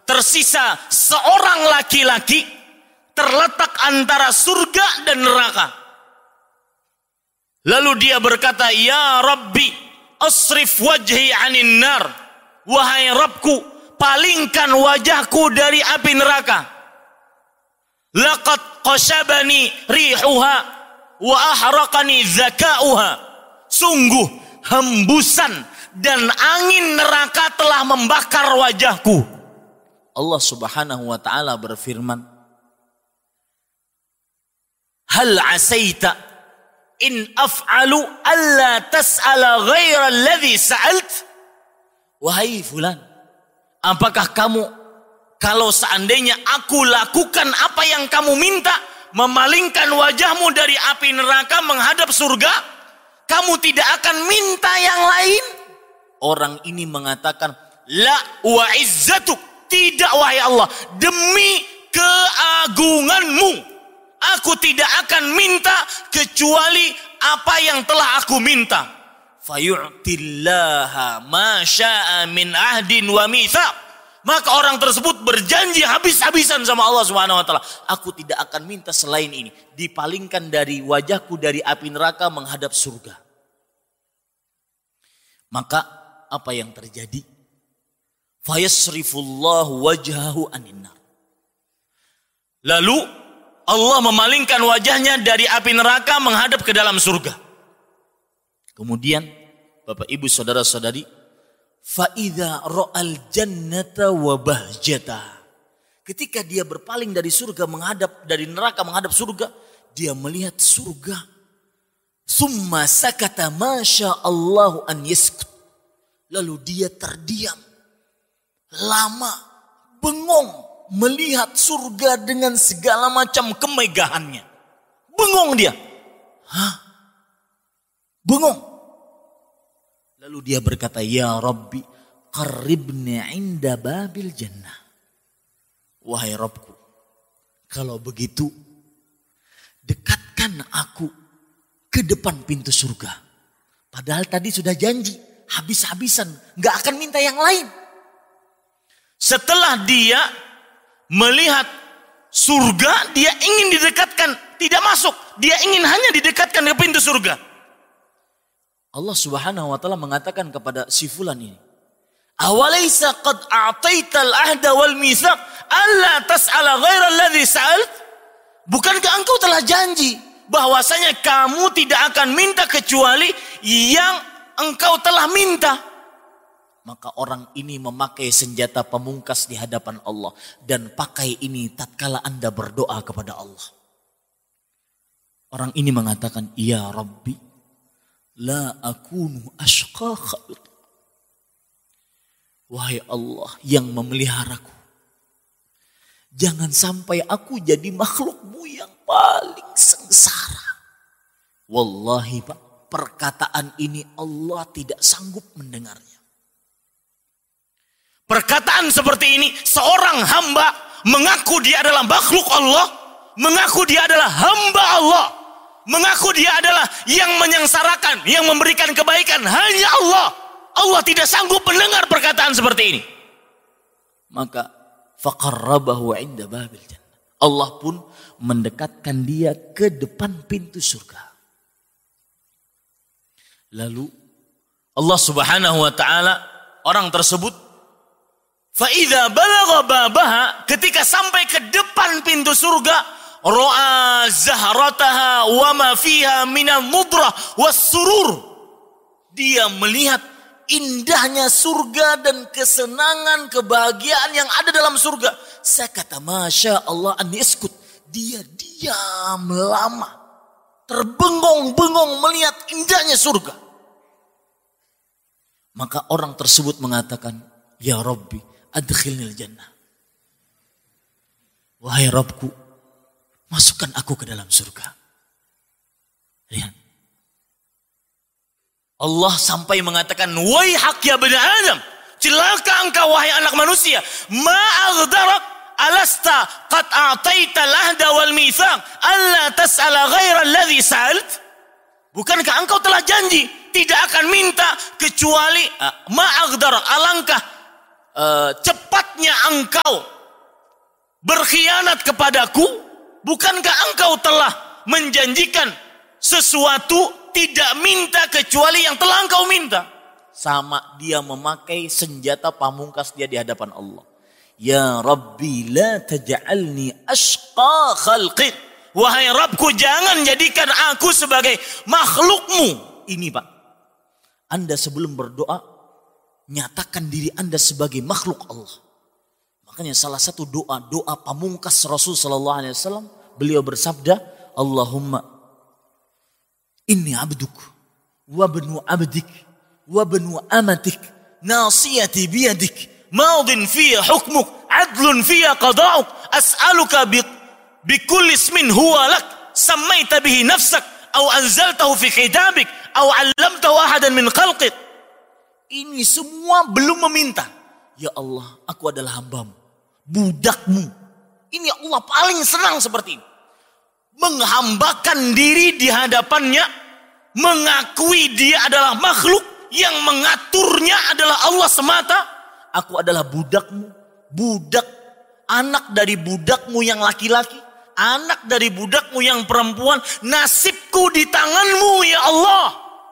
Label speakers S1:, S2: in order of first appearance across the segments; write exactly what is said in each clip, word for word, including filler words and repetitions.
S1: tersisa seorang laki-laki terletak antara surga dan neraka. Lalu dia berkata, ya Rabbi, asrif wajhi anin nar. Wahai Rabbku, palingkan wajahku dari api neraka. Laqad qashabani rihuha wa ahraqani zakauha. Sungguh hembusan dan angin neraka telah membakar wajahku. Allah Subhanahu wa taala berfirman, hal asaita in af'alu alla tas'ala ghaira alladhi sa'alt. Wahai fulan, apakah kamu kalau seandainya aku lakukan apa yang kamu minta, memalingkan wajahmu dari api neraka menghadap surga, kamu tidak akan minta yang lain? Orang ini mengatakan, la wa izzatuk, tidak wahai Allah, demi keagunganmu aku tidak akan minta kecuali apa yang telah aku minta. Fayu'tillaha ma syaa min ahdin wa mitsaq. Maka orang tersebut berjanji habis-habisan sama Allah Subhanahu wa taala, aku tidak akan minta selain ini, dipalingkan dari wajahku dari api neraka menghadap surga. Maka apa yang terjadi? Fayasrifullahu wajhahu anin nar. Lalu Allah memalingkan wajahnya dari api neraka menghadap ke dalam surga. Kemudian Bapak Ibu saudara-saudari, fa idza ra'al jannata wa bahjata. Ketika dia berpaling dari surga menghadap dari neraka menghadap surga, dia melihat surga. Summa sakata ma syaa Allahu an yaskut. Lalu dia terdiam lama, bengong melihat surga dengan segala macam kemegahannya. Bengong dia. Hah? Bengong. Lalu dia berkata, ya Rabbi, qarribni inda babil jannah. Wahai Rabbku, kalau begitu dekatkan aku ke depan pintu surga. Padahal tadi sudah janji, habis-habisan, gak akan minta yang lain. Setelah dia melihat surga, dia ingin didekatkan, tidak masuk. Dia ingin hanya didekatkan ke pintu surga. Allah Subhanahu wa taala mengatakan kepada si fulan ini, awalaysa qad a'taital ahda wal mitsaq alla tas'ala ghaira alladhi sa'alt? Bukankah engkau telah janji bahwasanya kamu tidak akan minta kecuali yang engkau telah minta? Maka orang ini memakai senjata pamungkas di hadapan Allah. Dan pakai ini tatkala Anda berdoa kepada Allah. Orang ini mengatakan, ya Rabbi, la akunu ashqa khalq. Wahai Allah yang memeliharaku, jangan sampai aku jadi makhlukmu yang paling sengsara. Wallahi Pak, perkataan ini Allah tidak sanggup mendengarnya. Perkataan seperti ini, seorang hamba mengaku dia adalah makhluk Allah, mengaku dia adalah hamba Allah, mengaku dia adalah yang menyengsarakan, yang memberikan kebaikan hanya Allah. Allah tidak sanggup mendengar perkataan seperti ini. Maka faqarrabahu inda babil jannah. Allah pun mendekatkan dia ke depan pintu surga. Lalu Allah Subhanahu wa taala, orang tersebut fa'idha balagha babaha, ketika sampai ke depan pintu surga, ra'a zahrataha wa ma fiha minal mudrah was surur. Dia melihat indahnya surga dan kesenangan, kebahagiaan yang ada dalam surga. Saya kata, masya Allah an yaskut. Dia diam lama, terbengong-bengong melihat indahnya surga. Maka orang tersebut mengatakan, ya Rabbi, adkhilnil jannah. Wahai Rabbku, masukkan aku ke dalam surga. Lihat. Allah sampai mengatakan, waihak ya bani Adam, celaka engkau wahai anak manusia, ma aghdarak alasta qad a'taital ahda wal mitsaq alla tas'ala ghaira alladhi sa'alt? Bukankah engkau telah janji tidak akan minta kecuali ma aghdarak, alangkah uh, cepatnya engkau berkhianat kepadaku? Bukankah engkau telah menjanjikan sesuatu tidak minta kecuali yang telah engkau minta? Sama dia memakai senjata pamungkas dia di hadapan Allah. Ya Rabbi la taj'alni ashqa khalqik. Wahai Rabbku, jangan jadikan aku sebagai makhlukmu. Ini Pak, Anda sebelum berdoa nyatakan diri Anda sebagai makhluk Allah. Makanya salah satu doa, doa pamungkas Rasul sallallahu alaihi wasallam, beliau bersabda, Allahumma inni abduk wa bnu abdik wa bnu amatik nasiyati biyadik madin fiya hukmuk adlun fiya qada'uk as'aluka bi bikulli ismin huwa lak sammaita bihi nafsak au anzaltahu fi kitabik au 'allamtahu ahadan min khalqik. Ini semua belum meminta. Ya Allah, aku adalah hambamu, budakmu. Ini Allah paling senang seperti ini. Menghambakan diri di hadapannya, mengakui dia adalah makhluk, yang mengaturnya adalah Allah semata. Aku adalah budakmu, budak, anak dari budakmu yang laki-laki, anak dari budakmu yang perempuan. Nasibku di tanganmu ya Allah.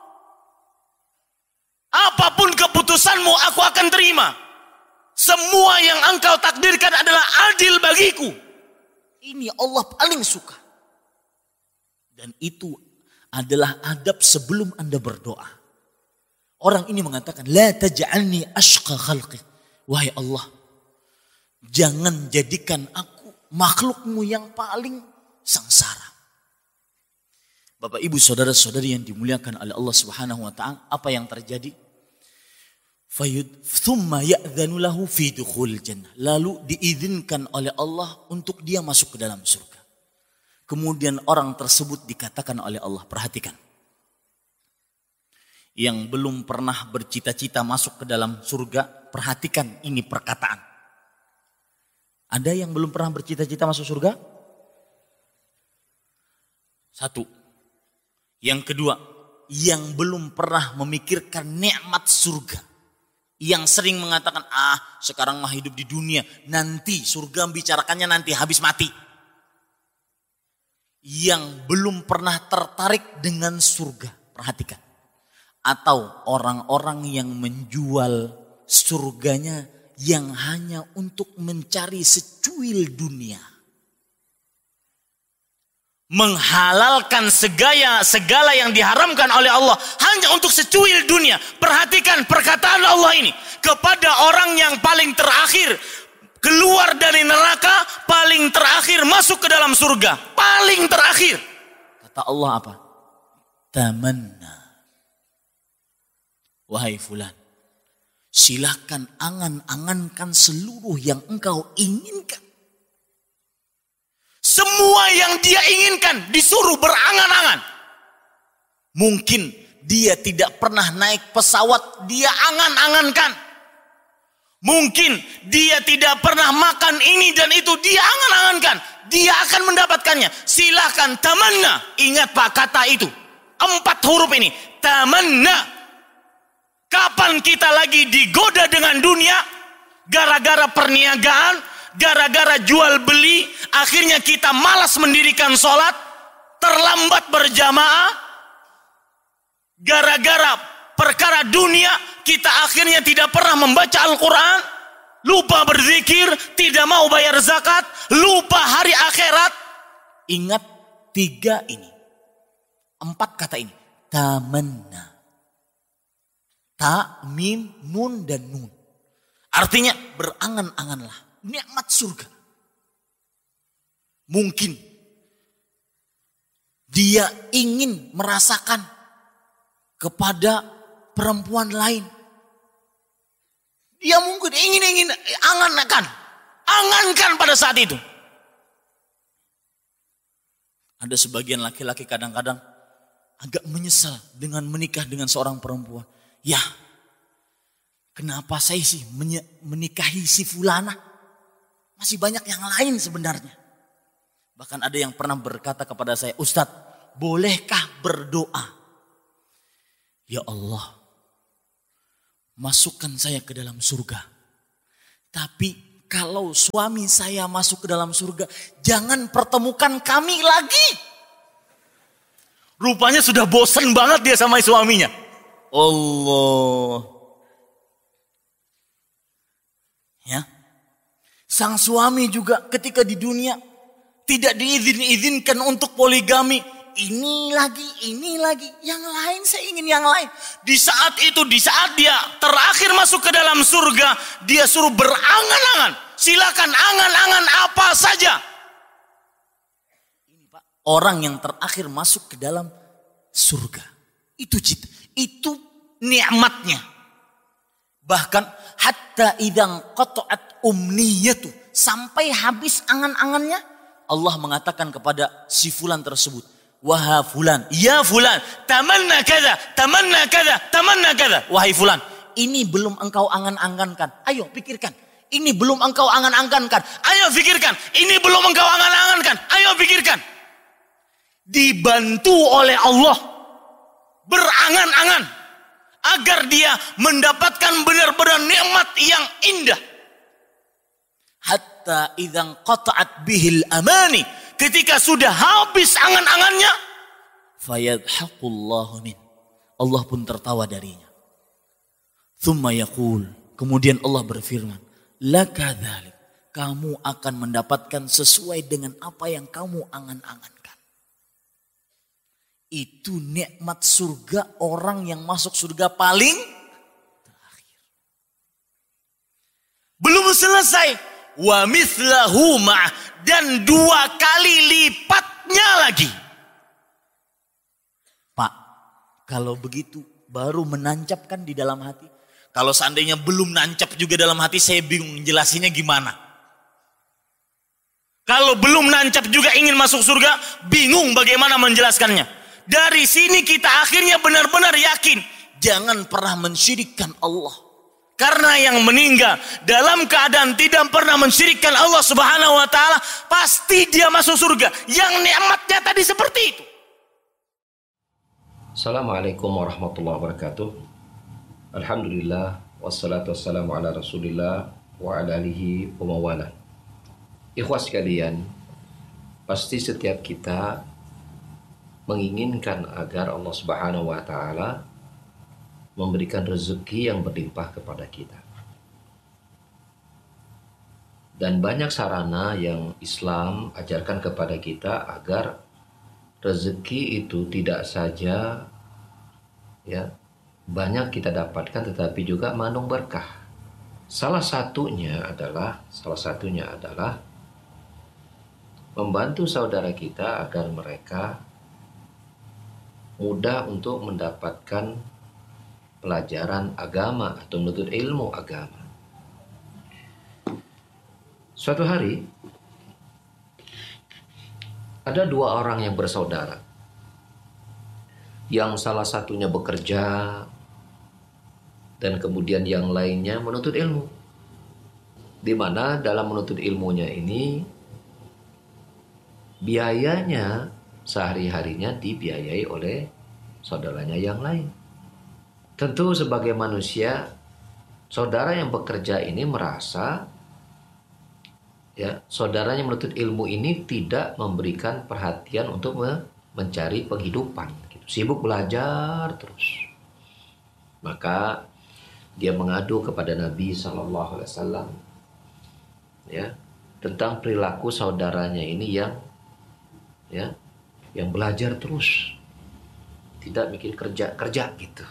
S1: Apapun keputusanmu aku akan terima. Semua yang engkau takdirkan adalah adil bagiku. Ini Allah paling suka. Dan itu adalah adab sebelum Anda berdoa. Orang ini mengatakan, la taj'alni ashqa khalqi. Wahai Allah, jangan jadikan aku makhlukmu yang paling sengsara. Bapak ibu saudara-saudari yang dimuliakan oleh Allah subhanahu wa ta'ala, apa yang terjadi? Fayud, thumma ya'dhanu lahu fi dukhul jannah. Lalu diizinkan oleh Allah untuk dia masuk ke dalam surga. Kemudian orang tersebut dikatakan oleh Allah, perhatikan. Yang belum pernah bercita-cita masuk ke dalam surga, perhatikan ini perkataan. Ada yang belum pernah bercita-cita masuk surga? Satu. Yang kedua, yang belum pernah memikirkan nikmat surga. Yang sering mengatakan, ah sekarang mah hidup di dunia, nanti surga bicarakannya nanti habis mati. Yang belum pernah tertarik dengan surga, perhatikan. Atau orang-orang yang menjual surganya yang hanya untuk mencari secuil dunia. Menghalalkan segala, segala yang diharamkan oleh Allah hanya untuk secuil dunia. Perhatikan perkataan Allah ini. Kepada orang yang paling terakhir keluar dari neraka, paling terakhir masuk ke dalam surga. Paling terakhir. Kata Allah apa? Tamanna. Wahai fulan, silakan angan-angankan seluruh yang engkau inginkan. Semua yang dia inginkan disuruh berangan-angan. Mungkin dia tidak pernah naik pesawat, dia angan-angankan. Mungkin dia tidak pernah makan ini dan itu, dia angan-angankan. Dia akan mendapatkannya. Silakan tamanna. Ingat Pak kata itu. Empat huruf ini. Tamanna. Kapan kita lagi digoda dengan dunia? Gara-gara perniagaan, gara-gara jual beli, akhirnya kita malas mendirikan sholat, terlambat berjamaah. Gara-gara perkara dunia, kita akhirnya tidak pernah membaca Al-Quran, lupa berzikir, tidak mau bayar zakat, lupa hari akhirat. Ingat tiga ini, empat kata ini. Tamanna. Ta, mim, nun, dan nun. Artinya berangan-anganlah nikmat surga. Mungkin dia ingin merasakan kepada perempuan lain. Dia mungkin ingin-ingin angan-angan. Angankan pada saat itu. Ada sebagian laki-laki kadang-kadang agak menyesal dengan menikah dengan seorang perempuan. Ya, kenapa saya sih menikahi si fulana? Masih banyak yang lain sebenarnya. Bahkan ada yang pernah berkata kepada saya, Ustadz, bolehkah berdoa? Ya Allah, masukkan saya ke dalam surga. Tapi kalau suami saya masuk ke dalam surga, jangan pertemukan kami lagi. Rupanya sudah bosan banget dia sama suaminya. Allah. Ya. Sang suami juga ketika di dunia tidak diizin-izinkan untuk poligami. Ini lagi, ini lagi. Yang lain saya ingin yang lain. Di saat itu, di saat dia terakhir masuk ke dalam surga, dia suruh berangan-angan. Silakan angan-angan apa saja. Ini Pak, orang yang terakhir masuk ke dalam surga. Itu cita, itu nikmatnya. Bahkan hatta idang qata'at umniyatu, sampai habis angan-angannya, Allah mengatakan kepada si fulan tersebut, wahai fulan, ya fulan, tamanna kada, tamanna kada, tamanna kada. Wahai fulan, ini belum engkau angan-angankan. Ayo pikirkan. Ini belum engkau angan-angankan. Ayo pikirkan. Ini belum engkau angan-angankan. Ayo pikirkan. Dibantu oleh Allah. Berangan-angan. Agar dia mendapatkan benar-benar nikmat yang indah. Hatta idzan qata'at bihil amani. Ketika sudah habis angan-angannya. Fayadhaqullahu min. Allah pun tertawa darinya. Thumma yaqul. Kemudian Allah berfirman. Laka dzalik. Kamu akan mendapatkan sesuai dengan apa yang kamu angan-angankan. Itu nikmat surga orang yang masuk surga paling terakhir. Belum selesai. Wa mithlahu ma'ah. Dan dua kali lipatnya lagi. Pak, kalau begitu baru menancapkan di dalam hati. Kalau seandainya belum nancap juga dalam hati, saya bingung jelasinnya gimana. Kalau belum nancap juga ingin masuk surga, bingung bagaimana menjelaskannya. Dari sini kita akhirnya benar-benar yakin. Jangan pernah mensyirikkan Allah. Karena yang meninggal dalam keadaan tidak pernah mensyirikkan Allah subhanahu wa ta'ala, pasti dia masuk surga. Yang nikmatnya tadi seperti itu.
S2: Assalamualaikum warahmatullahi wabarakatuh. Alhamdulillah. Wassalatu wassalamu ala rasulillah wa ala alihi wa mawala. Ikhwas sekalian, pasti setiap kita menginginkan agar Allah Subhanahu wa taala memberikan rezeki yang berlimpah kepada kita. Dan banyak sarana yang Islam ajarkan kepada kita agar rezeki itu tidak saja ya banyak kita dapatkan, tetapi juga mengandung berkah. Salah satunya adalah salah satunya adalah membantu saudara kita agar mereka mudah untuk mendapatkan pelajaran agama atau menuntut ilmu agama. Suatu hari ada dua orang yang bersaudara. Yang salah satunya bekerja dan kemudian yang lainnya menuntut ilmu. Di mana dalam menuntut ilmunya ini biayanya sehari-harinya dibiayai oleh saudaranya yang lain. Tentu sebagai manusia, saudara yang bekerja ini merasa ya, saudaranya menuntut ilmu ini tidak memberikan perhatian untuk me- mencari penghidupan, gitu. Sibuk belajar terus. Maka dia mengadu kepada Nabi Shallallahu Alaihi Wasallam ya, tentang perilaku saudaranya ini yang ya yang belajar terus, tidak mikir kerja-kerja gitu.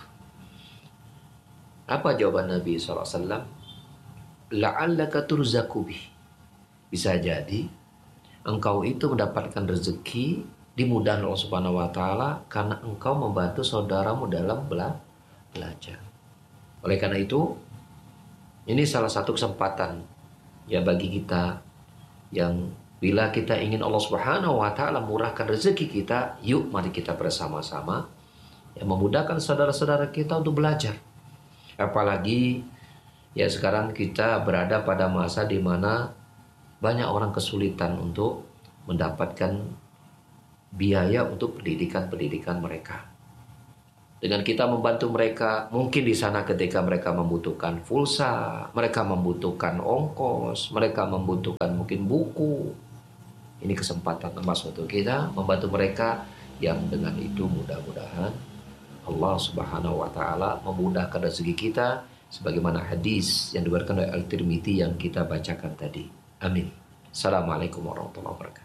S2: Apa jawaban Nabi shallallahu alaihi wasallam? La'allaka turzaku bih. Bisa jadi engkau itu mendapatkan rezeki dimudahkan Allah Subhanahu wa taala karena engkau membantu saudaramu dalam bela- belajar. Oleh karena itu, ini salah satu kesempatan ya bagi kita yang bila kita ingin Allah Subhanahu wa taala murahkan rezeki kita, yuk mari kita bersama-sama yang memudahkan saudara-saudara kita untuk belajar. Apalagi ya sekarang kita berada pada masa di mana banyak orang kesulitan untuk mendapatkan biaya untuk pendidikan-pendidikan mereka. Dengan kita membantu mereka, mungkin di sana ketika mereka membutuhkan pulsa, mereka membutuhkan ongkos, mereka membutuhkan mungkin buku. Ini kesempatan emas untuk kita membantu mereka, yang dengan itu mudah-mudahan Allah Subhanahu wa taala memudahkan rezeki kita sebagaimana hadis yang diberikan oleh Al-Tirmidzi yang kita bacakan tadi. Amin. Assalamualaikum warahmatullahi wabarakatuh.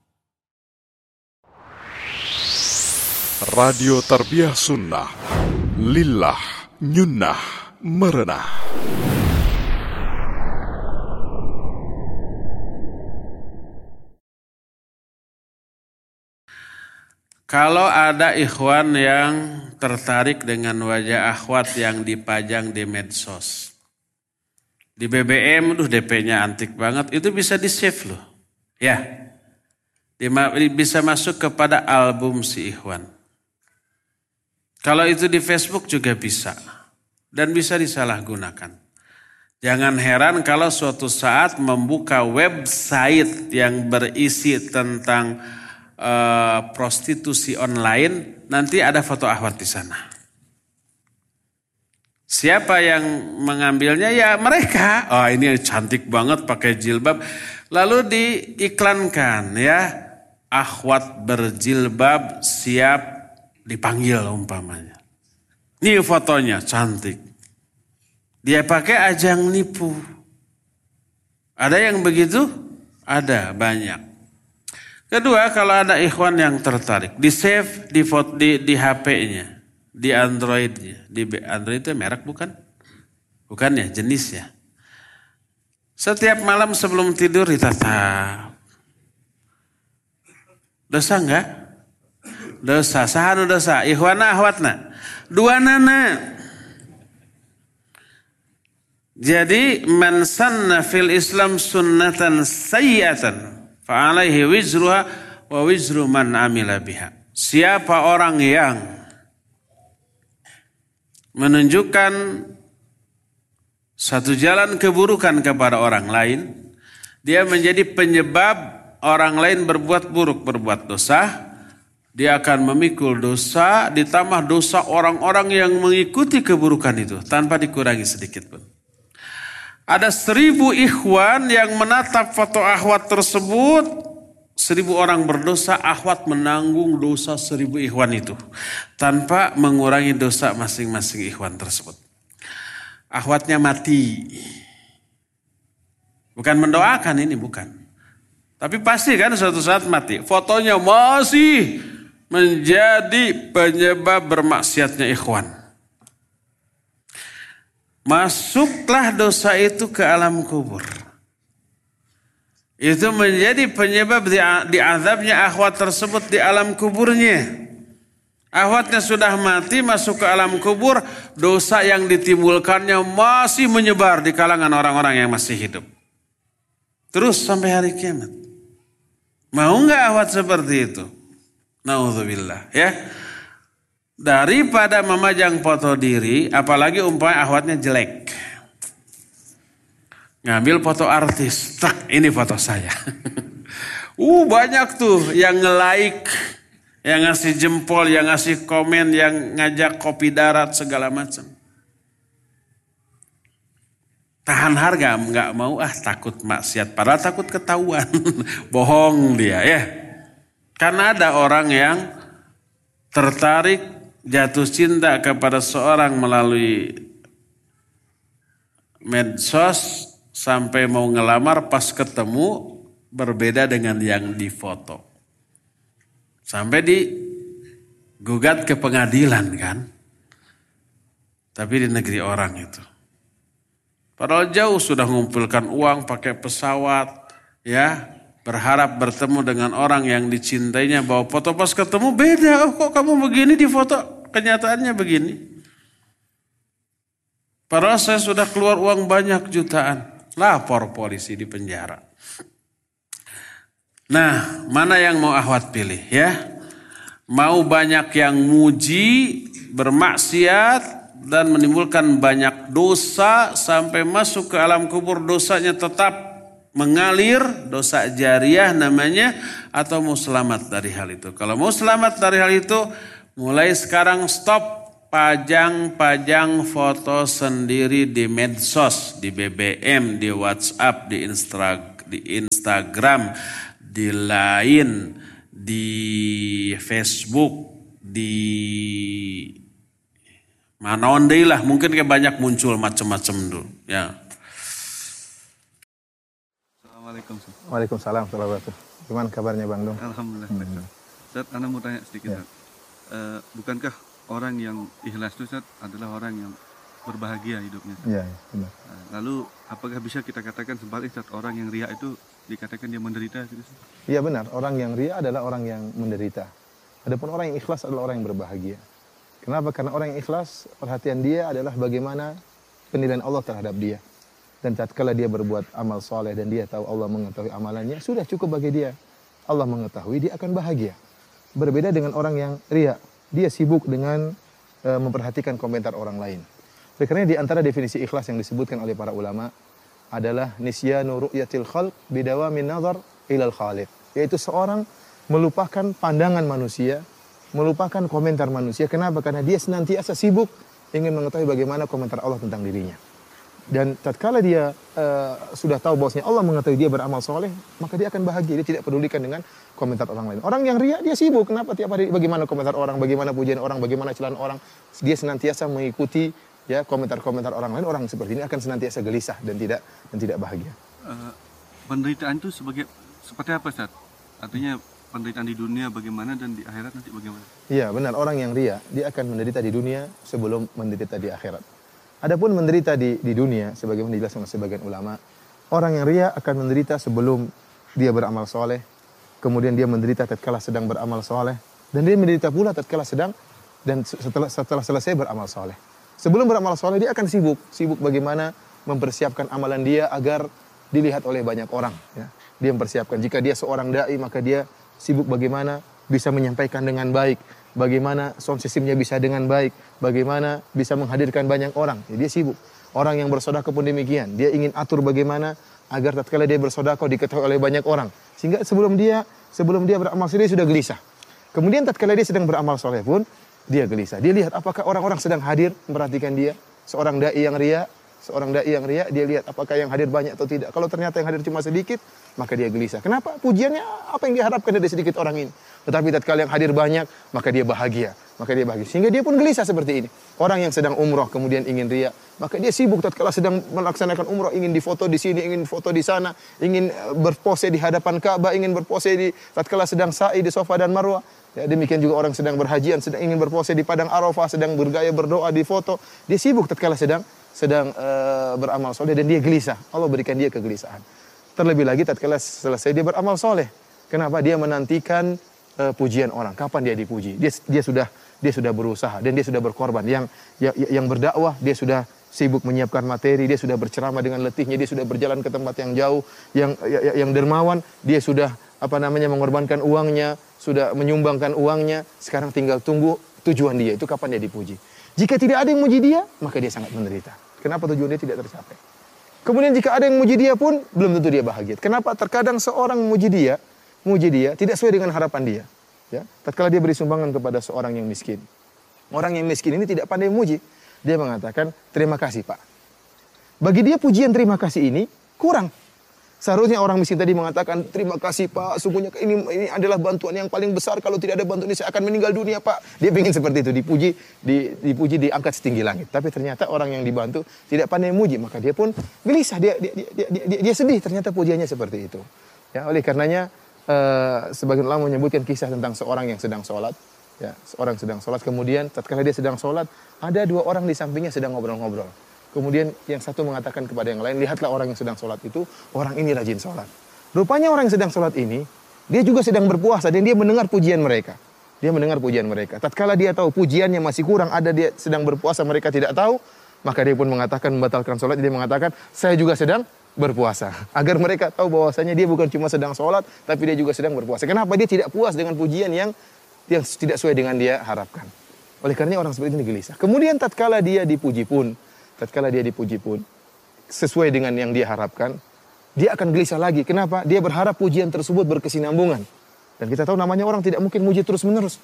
S3: Radio Tarbiyah Sunnah Lillah Nyunnah Merenah.
S4: Kalau ada ikhwan yang tertarik dengan wajah akhwat yang dipajang di medsos, di B B M, duh D P-nya antik banget, itu bisa di-save loh. Ya, bisa masuk kepada album si ikhwan. Kalau itu di Facebook juga bisa. Dan bisa disalahgunakan. Jangan heran kalau suatu saat membuka website yang berisi tentang uh, prostitusi online, nanti ada foto akhwat di sana. Siapa yang mengambilnya? Ya mereka. Oh ini cantik banget pakai jilbab. Lalu diiklankan ya, akhwat berjilbab siap dipanggil umpamanya. Ini fotonya cantik. Dia pakai ajang nipu. Ada yang begitu? Ada, banyak. Kedua, kalau ada ikhwan yang tertarik, di save di, di, di H P-nya, di Android-nya. Di Android itu merek bukan? Bukan ya, jenis ya. Setiap malam sebelum tidur ditatap. Dosa enggak? Dosa, sahanu dosa, ikhwana ahwatna, dua nana. Jadi man sanna fil Islam sunnatan sayyi'atan fa alaihi wizruha wa wizru man amila biha. Siapa orang yang menunjukkan satu jalan keburukan kepada orang lain, dia menjadi penyebab orang lain berbuat buruk, berbuat dosa, dia akan memikul dosa, ditambah dosa orang-orang yang mengikuti keburukan itu, tanpa dikurangi sedikit pun. Ada seribu ikhwan yang menatap foto akhwat tersebut, seribu orang berdosa, akhwat menanggung dosa seribu ikhwan itu, tanpa mengurangi dosa masing-masing ikhwan tersebut. Akhwatnya mati. Bukan mendoakan ini, bukan. Tapi pasti kan suatu saat mati. Fotonya masih menjadi penyebab bermaksiatnya ikhwan. Masuklah dosa itu ke alam kubur. Itu menjadi penyebab diazabnya akhwat tersebut di alam kuburnya. Akhwatnya sudah mati, masuk ke alam kubur, dosa yang ditimbulkannya masih menyebar di kalangan orang-orang yang masih hidup. Terus sampai hari kiamat. Mau enggak akhwat seperti itu? Na'udzubillah ya. Daripada memajang foto diri, apalagi umpamanya akhwatnya jelek. Ngambil foto artis, tak ini foto saya. uh banyak tuh yang nge-like, yang ngasih jempol, yang ngasih komen, yang ngajak kopi darat segala macam. Tahan harga, nggak mau ah takut maksiat, padahal takut ketahuan. Bohong dia ya. Karena ada orang yang tertarik jatuh cinta kepada seorang melalui medsos sampai mau ngelamar, pas ketemu berbeda dengan yang difoto. Sampai digugat ke pengadilan kan. Tapi di negeri orang itu. Padahal jauh sudah mengumpulkan uang pakai pesawat ya. Berharap bertemu dengan orang yang dicintainya, bawa foto, pas ketemu beda. Oh, kok kamu begini di foto, kenyataannya begini. Padahal saya sudah keluar uang banyak jutaan. Lapor polisi di penjara. Nah, mana yang mau akhwat pilih ya? Mau banyak yang muji, bermaksiat, dan menimbulkan banyak dosa sampai masuk ke alam kubur, dosanya tetap mengalir, dosa jariah namanya, atau mau selamat dari hal itu. Kalau mau selamat dari hal itu, mulai sekarang stop pajang-pajang foto sendiri di medsos, di B B M, di WhatsApp, di Instra, di Instagram, di Line, di Facebook, di mana ondei lah, mungkin kayak banyak muncul macam-macam dulu. Ya.
S5: Assalamualaikum.
S6: Waalaikumsalam warahmatullahi wabarakatuh. Gimana kabarnya Bang Dong?
S5: Alhamdulillah. Hmm. Ustaz, Anda mau tanya sedikit. Ya. Uh, bukankah orang yang ikhlas itu Ustaz adalah orang yang berbahagia hidupnya? Iya, ya, benar. Uh, lalu apakah bisa kita katakan sebaliknya Ustaz, orang yang riya itu dikatakan dia menderita?
S6: Iya benar, orang yang riya adalah orang yang menderita. Adapun orang yang ikhlas adalah orang yang berbahagia. Kenapa? Karena orang yang ikhlas, perhatian dia adalah bagaimana penilaian Allah terhadap dia. Dan tatkala dia berbuat amal soleh dan dia tahu Allah mengetahui amalannya, sudah cukup bagi dia. Allah mengetahui, dia akan bahagia. Berbeda dengan orang yang riya. Dia sibuk dengan e, memperhatikan komentar orang lain. Karena di antara definisi ikhlas yang disebutkan oleh para ulama adalah nisyanu ru'yatil khalq bidawamin nazar ilal khaliq. Yaitu seorang melupakan pandangan manusia, melupakan komentar manusia. Kenapa? Karena dia senantiasa sibuk ingin mengetahui bagaimana komentar Allah tentang dirinya. Dan tatkala dia uh, sudah tahu bahwasanya Allah mengetahui dia beramal soleh, maka dia akan bahagia. Dia tidak pedulikan dengan komentar orang lain. Orang yang riya, dia sibuk. Kenapa? Tiap hari bagaimana komentar orang, bagaimana pujian orang, bagaimana celaan orang. Dia senantiasa mengikuti ya komentar-komentar orang lain. Orang seperti ini akan senantiasa gelisah dan tidak dan tidak bahagia.
S5: Uh, penderitaan itu sebagai seperti apa, Ustaz? Artinya penderitaan di dunia bagaimana dan di akhirat nanti bagaimana?
S6: Iya benar, orang yang riya dia akan menderita di dunia sebelum menderita di akhirat. Adapun menderita di di dunia sebagaimana dijelaskan oleh sebagian ulama, orang yang riya akan menderita sebelum dia beramal soleh, kemudian dia menderita tatkala sedang beramal soleh, dan dia menderita pula tatkala sedang dan setelah setelah selesai beramal soleh. Sebelum beramal soleh dia akan sibuk, sibuk bagaimana mempersiapkan amalan dia agar dilihat oleh banyak orang. Ya. Dia mempersiapkan. Jika dia seorang dai maka dia sibuk bagaimana bisa menyampaikan dengan baik, bagaimana sound systemnya bisa dengan baik, bagaimana bisa menghadirkan banyak orang. Ya, dia sibuk. Orang yang bersedekah pun demikian. Dia ingin atur bagaimana agar tatkala dia bersedekah diketahui oleh banyak orang. Sehingga sebelum dia sebelum dia beramal soleh sudah gelisah. Kemudian tatkala dia sedang beramal soleh pun dia gelisah. Dia lihat apakah orang-orang sedang hadir memperhatikan dia. Seorang dai yang riya, seorang dai yang riya, dia lihat apakah yang hadir banyak atau tidak. Kalau ternyata yang hadir cuma sedikit, maka dia gelisah. Kenapa? Pujiannya apa yang diharapkan dari sedikit orang ini. Tetapi tatkala yang hadir banyak, maka dia bahagia. Maka dia bahagia. Sehingga dia pun gelisah seperti ini. Orang yang sedang umroh kemudian ingin riya, maka dia sibuk tatkala sedang melaksanakan umroh, ingin difoto di sini, ingin foto di sana, ingin berpose di hadapan Ka'bah, ingin berpose di tatkala sedang sa'i di Safa dan Marwah. Ya, demikian juga orang sedang berhajian, sedang ingin berpose di padang Arafah, sedang bergaya berdoa di foto. Dia sibuk tatkala sedang sedang uh, beramal soleh dan dia gelisah. Allah berikan dia kegelisahan. Terlebih lagi tatkala selesai dia beramal soleh. Kenapa? Dia menantikan uh, pujian orang. Kapan dia dipuji? Dia dia sudah dia sudah berusaha dan dia sudah berkorban. Yang yang, yang berdakwah dia sudah sibuk menyiapkan materi, dia sudah berceramah dengan letihnya, dia sudah berjalan ke tempat yang jauh, yang yang, yang dermawan, dia sudah apa namanya mengorbankan uangnya, sudah menyumbangkan uangnya. Sekarang tinggal tunggu tujuan dia itu kapan dia dipuji. Jika tidak ada yang muji dia, maka dia sangat menderita. Kenapa tujuan dia tidak tercapai? Kemudian jika ada yang muji dia pun belum tentu dia bahagia. Kenapa? Terkadang seorang memuji dia, muji dia tidak sesuai dengan harapan dia. Ya, tatkala dia beri sumbangan kepada seorang yang miskin. Orang yang miskin ini tidak pandai memuji. Dia mengatakan, terima kasih Pak. Bagi dia pujian terima kasih ini kurang. Seharusnya orang miskin tadi mengatakan, terima kasih Pak, sungguhnya ini, ini adalah bantuan yang paling besar. Kalau tidak ada bantuan ini saya akan meninggal dunia Pak. Dia ingin seperti itu, dipuji, di, dipuji diangkat setinggi langit. Tapi ternyata orang yang dibantu tidak pandai memuji. Maka dia pun gelisah, dia, dia, dia, dia, dia, dia sedih ternyata pujiannya seperti itu. Ya, oleh karenanya, uh, sebagian ulama menyebutkan kisah tentang seorang yang sedang sholat. Ya, seorang sedang sholat, kemudian tatkala dia sedang sholat, ada dua orang di sampingnya sedang ngobrol-ngobrol. Kemudian yang satu mengatakan kepada yang lain, lihatlah orang yang sedang sholat itu, orang ini rajin sholat. Rupanya orang yang sedang sholat ini, dia juga sedang berpuasa dan dia mendengar pujian mereka. Dia mendengar pujian mereka. Tatkala dia tahu pujiannya masih kurang, ada dia sedang berpuasa, mereka tidak tahu, maka dia pun mengatakan, membatalkan sholat, dia mengatakan, saya juga sedang berpuasa. Agar mereka tahu bahwasanya dia bukan cuma sedang sholat, tapi dia juga sedang berpuasa. Kenapa? Dia tidak puas dengan pujian yang yang tidak sesuai dengan dia harapkan. Oleh karenanya orang seperti ini gelisah. Kemudian tatkala dia dipuji pun, tatkala dia dipuji pun sesuai dengan yang dia harapkan, dia akan gelisah lagi. Kenapa? Dia berharap pujian tersebut berkesinambungan. Dan kita tahu namanya orang tidak mungkin muji terus-menerus.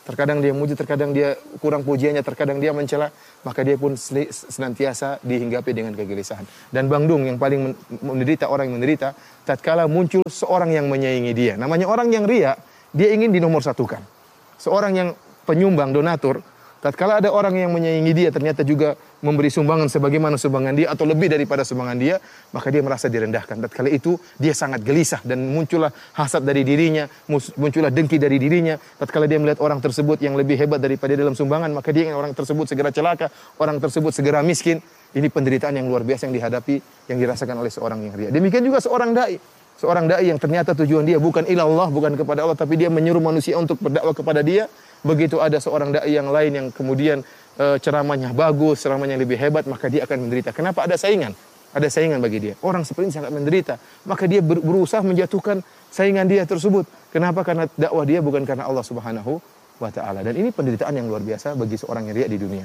S6: Terkadang dia muji, terkadang dia kurang pujiannya, terkadang dia mencela, maka dia pun senantiasa dihinggapi dengan kegelisahan. Dan Bang Dung yang paling menderita, orang yang menderita, tatkala muncul seorang yang menyaingi dia. Namanya orang yang riya, dia ingin dinomorsatukan. Seorang yang penyumbang, donatur, tatkala ada orang yang menyaingi dia, ternyata juga memberi sumbangan sebagaimana sumbangan dia atau lebih daripada sumbangan dia, maka dia merasa direndahkan. Tatkala itu dia sangat gelisah dan muncullah hasad dari dirinya, muncullah dengki dari dirinya. Tatkala dia melihat orang tersebut yang lebih hebat daripada dia dalam sumbangan, maka dia ingin orang tersebut segera celaka, orang tersebut segera miskin. Ini penderitaan yang luar biasa yang dihadapi, yang dirasakan oleh seorang yang riya. Demikian juga seorang dai. Seorang dai yang ternyata tujuan dia bukan ilallah, bukan kepada Allah, tapi dia menyuruh manusia untuk berdakwah kepada dia. Begitu ada seorang dai yang lain yang kemudian e, ceramahnya bagus, ceramahnya lebih hebat, maka dia akan menderita. Kenapa? Ada saingan. Ada saingan bagi dia. Orang seperti ini sangat menderita. Maka dia ber, berusaha menjatuhkan saingan dia tersebut. Kenapa? Karena dakwah dia bukan karena Allah Subhanahu wa taala. Dan ini penderitaan yang luar biasa bagi seorang yang riya di dunia.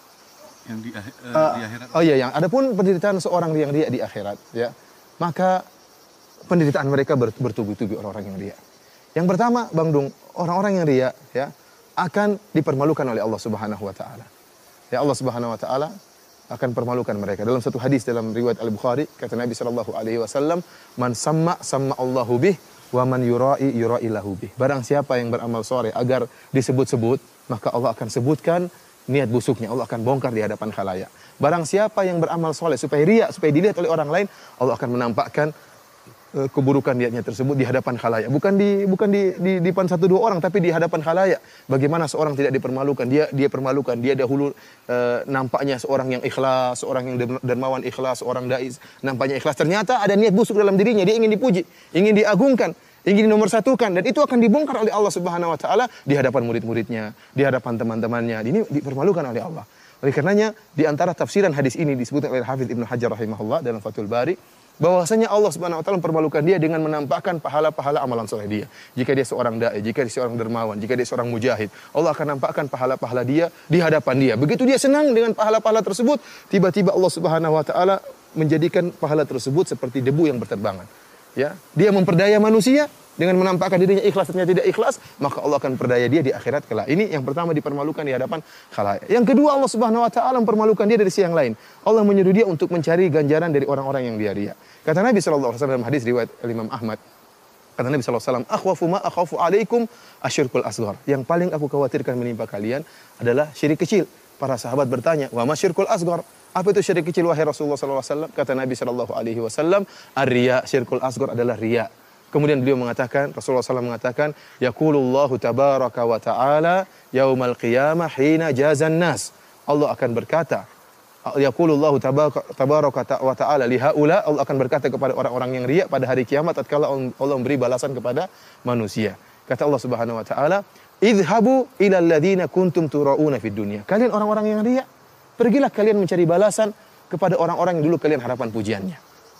S5: Yang di, uh,
S6: uh,
S5: di akhirat.
S6: Oh iya, yang adapun penderitaan seorang yang riya di akhirat, ya. Maka penderitaan mereka bertubi-tubi orang-orang yang riya. Yang pertama, Bang Dung, orang-orang yang riya, ya, akan dipermalukan oleh Allah Subhanahu wa taala. Ya, Allah Subhanahu wa taala akan permalukan mereka. Dalam satu hadis dalam riwayat Al-Bukhari, kata Nabi sallallahu alaihi wasallam, "Man samma samma Allahu bih wa man yurai yurai lahu bih." Barang siapa yang beramal saleh agar disebut-sebut, maka Allah akan sebutkan niat busuknya. Allah akan bongkar di hadapan khalayak. Barang siapa yang beramal saleh supaya riya, supaya dilihat oleh orang lain, Allah akan menampakkan keburukan niatnya tersebut di hadapan khalayak, bukan di bukan di di depan satu dua orang, tapi di hadapan khalayak. Bagaimana seorang tidak dipermalukan? Dia dia permalukan. Dia dahulu e, nampaknya seorang yang ikhlas, seorang yang dermawan ikhlas, seorang dai nampaknya ikhlas. Ternyata ada niat busuk dalam dirinya. Dia ingin dipuji, ingin diagungkan, ingin dinomorsatukan, dan itu akan dibongkar oleh Allah Subhanahu wa taala di hadapan murid-muridnya, di hadapan teman-temannya. Ini dipermalukan oleh Allah. Oleh karenanya di antara tafsiran hadis ini disebutkan oleh Hafidz Ibnu Hajar rahimahullah dalam Fathul Bari, bahwasanya Allah Subhanahu wa taala mempermalukan dia dengan menampakkan pahala-pahala amalan soleh dia. Jika dia seorang dai, jika dia seorang dermawan, jika dia seorang mujahid, Allah akan nampakkan pahala-pahala dia di hadapan dia. Begitu dia senang dengan pahala-pahala tersebut, tiba-tiba Allah Subhanahu wa taala menjadikan pahala tersebut seperti debu yang berterbangan. Ya, dia memperdaya manusia dengan menampakkan dirinya ikhlas, ternyata tidak ikhlas, maka Allah akan perdaya dia di akhirat kelak. Ini yang pertama, dipermalukan di hadapan khalayak. Yang kedua, Allah Subhanahu wa taala mempermalukan dia dari sisi yang lain. Allah menyuruh dia untuk mencari ganjaran dari orang-orang yang dia riya. Kata Nabi sallallahu alaihi wasallam dalam hadis riwayat Imam Ahmad, kata Nabi sallallahu alaihi wasallam, "Akhwafu ma akhafu alaikum asyirkul asghar." Yang paling aku khawatirkan menimpa kalian adalah syirik kecil. Para sahabat bertanya, "Wa ma syirkul asghar?" Apa itu syirik kecil wahai Rasulullah sallallahu alaihi wasallam? Kata Nabi sallallahu alaihi wasallam, "Ar-riya, syirkul asghar adalah riya." Kemudian beliau mengatakan, Rasulullah sallallahu alaihi wasallam mengatakan, "Yaqulullahu tabaraka wa ta'ala yaumal qiyamah hina jazan nas." Allah akan berkata, Yaqulullahu tabaraka wa ta'ala lihaula, Allah akan berkata kepada orang-orang yang riya pada hari kiamat tatkala Allah memberi balasan kepada manusia. Kata Allah Subhanahu wa taala, "Idhabu ilal ladzina kuntum turauna fid dunya." Kalian orang-orang yang riya, pergilah kalian mencari balasan kepada orang-orang yang dulu kalian harapan pujiannya.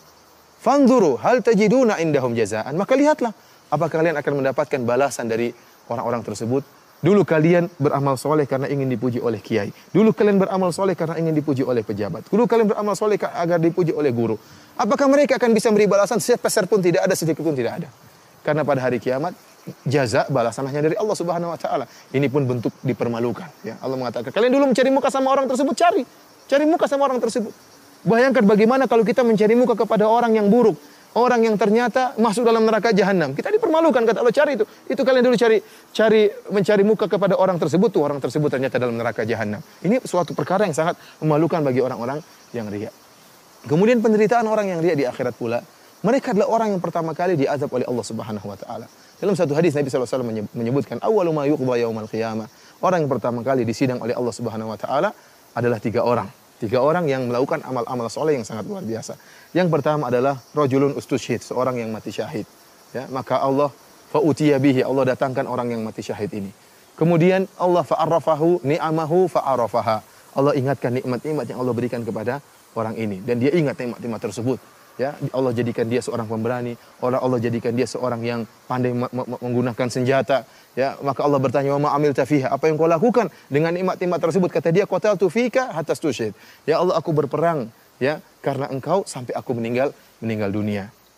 S6: Fanzuru hal tajiduna indahum jazaan. Maka lihatlah apakah kalian akan mendapatkan balasan dari orang-orang tersebut. Dulu kalian beramal soleh karena ingin dipuji oleh kiai. Dulu kalian beramal soleh karena ingin dipuji oleh pejabat. Dulu kalian beramal soleh agar dipuji oleh guru. Apakah mereka akan bisa beri balasan? Sepeser pun tidak ada, sedikit pun tidak ada. Karena pada hari kiamat, jaza balasan hanya dari Allah Subhanahu wa taala. Ini pun bentuk dipermalukan. Ya, Allah mengatakan, kalian dulu mencari muka sama orang tersebut, cari. Cari muka sama orang tersebut. Bayangkan bagaimana kalau kita mencari muka kepada orang yang buruk. Orang yang ternyata masuk dalam neraka jahanam. Kita dipermalukan, kata Allah, cari itu. Itu kalian dulu cari cari mencari muka kepada orang tersebut, tuh orang tersebut ternyata dalam neraka jahanam. Ini suatu perkara yang sangat memalukan bagi orang-orang yang riya. Kemudian penderitaan orang yang riya di akhirat pula, mereka adalah orang yang pertama kali diazab oleh Allah Subhanahu wa taala. Dalam satu hadis Nabi sallallahu alaihi wasallam menyebutkan, awwalu ma yuqda yaumal qiyamah. Orang yang pertama kali disidang oleh Allah Subhanahu wa taala adalah tiga orang. Tiga orang yang melakukan amal-amal soleh yang sangat luar biasa. Yang pertama adalah rajulun ustushhid, seorang yang mati syahid. Ya, maka Allah fa'utiya bihi, Allah datangkan orang yang mati syahid ini. Kemudian Allah fa'arrafahu ni'amahu fa'arafaha. Allah ingatkan nikmat-nikmat yang Allah berikan kepada orang ini, dan dia ingat nikmat-nikmat tersebut. Ya, Allah jadikan dia seorang pemberani, Allah jadikan dia seorang yang pandai menggunakan senjata. Ya, maka Allah bertanya, "Wa ma amilta fiha?" Apa yang kau lakukan dengan nikmat-nikmat tersebut? Kata dia, "Qataltu fika hatta stushhid." Ya Allah, aku berperang ya karena engkau sampai aku meninggal meninggal dunia.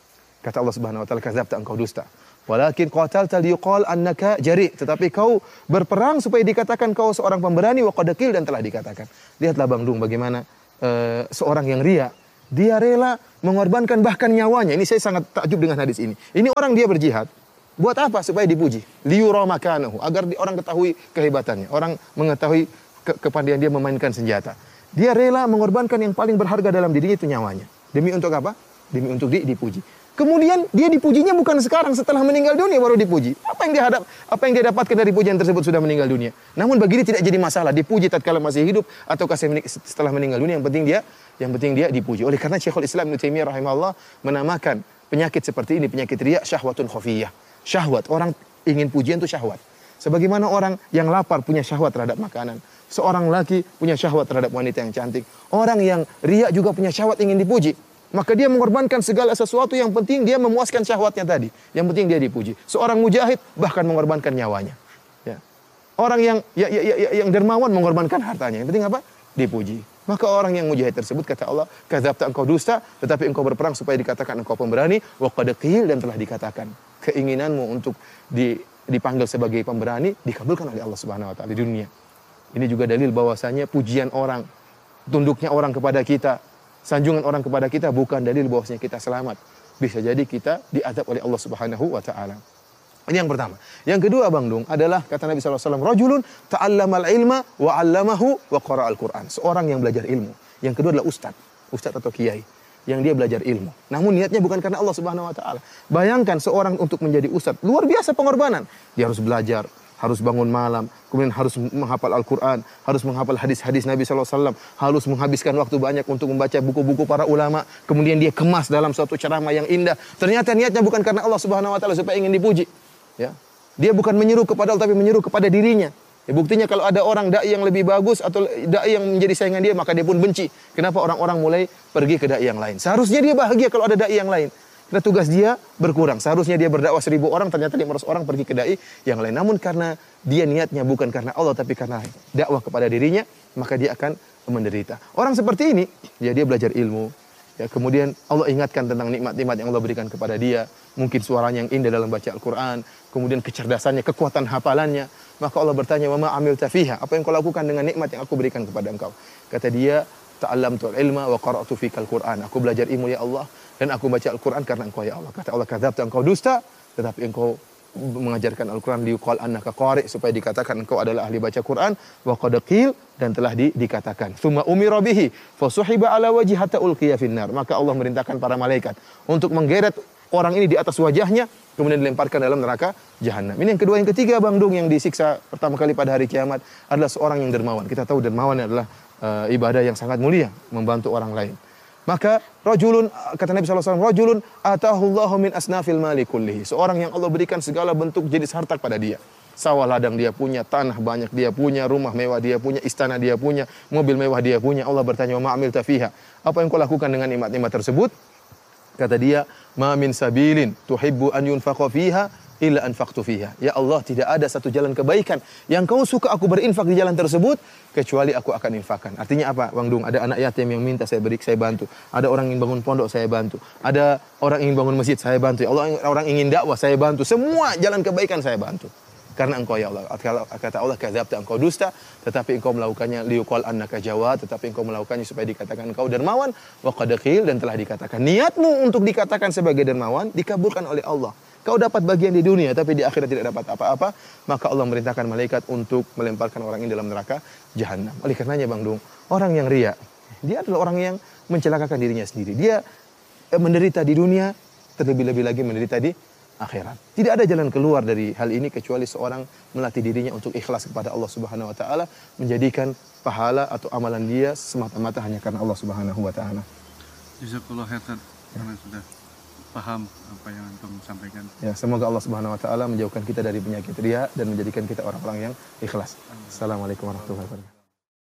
S6: Kata Allah Subhanahu wa taala, kadzabta, engkau dusta. Walakin qatalta liyuqal annaka jari. Tetapi kau berperang supaya dikatakan kau seorang pemberani, wa qad qil, dan telah dikatakan. Lihatlah Bang Dung bagaimana uh, seorang yang ria, dia rela mengorbankan bahkan nyawanya. Ini saya sangat takjub dengan hadis ini. Ini orang dia berjihad. Buat apa? Supaya dipuji. Liyura makanahu, agar di, orang ketahui kehebatannya, orang mengetahui ke, kepandaian dia memainkan senjata. Dia rela mengorbankan yang paling berharga dalam dirinya, itu nyawanya. Demi untuk apa? Demi untuk di, dipuji. Kemudian dia dipujinya bukan sekarang, setelah meninggal dunia baru dipuji. Apa yang dia hadap, apa yang dia dapatkan dari pujian tersebut sudah meninggal dunia. Namun bagi dia tidak jadi masalah dipuji tatkala masih hidup ataukah setelah meninggal dunia, yang penting dia yang penting dia dipuji. Oleh karena Syekhul Islam Ibnu Taimiyah rahimahullah menamakan penyakit seperti ini penyakit riya syahwatun khafiyah. Syahwat, orang ingin pujian itu syahwat. Sebagaimana orang yang lapar punya syahwat terhadap makanan. Seorang laki punya syahwat terhadap wanita yang cantik. Orang yang riya juga punya syahwat ingin dipuji. Maka dia mengorbankan segala sesuatu, yang penting dia memuaskan syahwatnya tadi. Yang penting dia dipuji. Seorang mujahid bahkan mengorbankan nyawanya. Ya. Orang yang ya, ya, ya, yang dermawan mengorbankan hartanya. Yang penting apa? Dipuji. Maka orang yang mujahid tersebut, kata Allah, kadzabta, engkau dusta, tetapi engkau berperang supaya dikatakan engkau pemberani, wa qad qil, dan telah dikatakan. Keinginanmu untuk di, dipanggil sebagai pemberani dikabulkan oleh Allah Subhanahu wa taala di dunia. Ini juga dalil bahwasanya pujian orang, tunduknya orang kepada kita, sanjungan orang kepada kita bukan dalil bahwasanya kita selamat. Bisa jadi kita diazab oleh Allah Subhanahu wa taala. Ini yang pertama. Yang kedua Bang Dung adalah kata Nabi sallallahu alaihi wasallam, rajulun ta'allamal ilma wa 'allamahu wa qara'al Qur'an. Seorang yang belajar ilmu. Yang kedua adalah ustaz, ustaz atau kiai yang dia belajar ilmu. Namun niatnya bukan karena Allah Subhanahu wa taala. Bayangkan seorang untuk menjadi ustaz, luar biasa pengorbanan. Dia harus belajar, harus bangun malam, kemudian harus menghafal Al-Quran, harus menghafal hadis-hadis Nabi sallallahu alaihi wasallam, harus menghabiskan waktu banyak untuk membaca buku-buku para ulama, kemudian dia kemas dalam suatu ceramah yang indah. Ternyata niatnya bukan karena Allah Subhanahu wa taala supaya ingin dipuji. Ya. Dia bukan menyeru kepada Allah tapi menyeru kepada dirinya. Ya, buktinya kalau ada orang dai yang lebih bagus atau dai yang menjadi saingan dia, maka dia pun benci. Kenapa orang-orang mulai pergi ke dai yang lain? Seharusnya dia bahagia kalau ada dai yang lain. Karena tugas dia berkurang. Seharusnya dia berdakwah seribu orang, ternyata lima ratus orang pergi ke dai yang lain. Namun karena dia niatnya bukan karena Allah, tapi karena dakwah kepada dirinya, maka dia akan menderita. Orang seperti ini, ya dia belajar ilmu. Ya, kemudian Allah ingatkan tentang nikmat-nikmat yang Allah berikan kepada dia. Mungkin suaranya yang indah dalam baca Al-Quran. Kemudian kecerdasannya, kekuatan hafalannya. Maka Allah bertanya, wa ma amilta fiha? Apa yang kau lakukan dengan nikmat yang aku berikan kepada engkau? Kata dia, ta'allamtul ilma wa qara'tu fikal Qur'an. Aku belajar ilmu ya Allah, dan aku baca Al-Quran karena engkau ya Allah. Kata Allah, kadzabta, engkau dusta, tetapi engkau mengajarkan Al-Quran liuqal annaka qari, supaya dikatakan engkau adalah ahli baca Quran, wa qad qil, dan telah di, dikatakan. Tsumma umira bihi fasuhiba ala wajhi hatta ulqiya finnar. Maka Allah merintahkan para malaikat untuk menggeret orang ini di atas wajahnya, kemudian dilemparkan dalam neraka jahanam. Ini yang kedua. Yang ketiga Bang Dung yang disiksa pertama kali pada hari kiamat adalah seorang yang dermawan. Kita tahu dermawan adalah uh, ibadah yang sangat mulia, membantu orang lain. Maka rajulun, kata Nabi sallallahu alaihi wasallam, rajulun atahullahu min asnafil mali kullihi. Seorang yang Allah berikan segala bentuk jenis harta pada dia. Sawah ladang dia punya, tanah banyak dia punya, rumah mewah dia punya, istana dia punya, mobil mewah dia punya. Allah bertanya, wa ma amilta fiha? Apa yang kau lakukan dengan nikmat-nikmat tersebut? Kata dia, ma min sabilin tuhibbu an yunfaqa fiha illa anfaqtu fiha. Ya Allah, tidak ada satu jalan kebaikan yang kau suka aku berinfak di jalan tersebut kecuali aku akan infakkan. Artinya apa, Bang Dung? Ada anak yatim yang minta, saya beri, saya bantu. Ada orang ingin bangun pondok, saya bantu. Ada orang ingin bangun masjid, saya bantu. Allah, orang ingin dakwah, saya bantu. Semua jalan kebaikan saya bantu. Karena engkau ya Allah. Kata Allah, kadzabta, engkau dusta, tetapi engkau melakukannya liuqal annaka jawad, tetapi engkau melakukannya supaya dikatakan engkau dermawan, wa qad qil, dan telah dikatakan. Niatmu untuk dikatakan sebagai dermawan dikabulkan oleh Allah. Kau dapat bagian di dunia, tapi di akhirat tidak dapat apa-apa. Maka Allah merintahkan malaikat untuk melemparkan orang ini dalam neraka jahanam. Oleh karenanya Bang Dung, orang yang riya, dia adalah orang yang mencelakakan dirinya sendiri. Dia menderita di dunia, terlebih-lebih lagi menderita di akhirat. Tidak ada jalan keluar dari hal ini kecuali seorang melatih dirinya untuk ikhlas kepada Allah Subhanahu wa taala, menjadikan pahala atau amalan dia semata-mata hanya karena Allah Subhanahu wa taala.
S5: Jazakallahu khairan, karena sudah paham apa yang antum sampaikan. Ya, semoga Allah Subhanahu wa taala menjauhkan kita dari penyakit riya dan menjadikan kita orang-orang yang ikhlas. Assalamualaikum warahmatullahi wabarakatuh.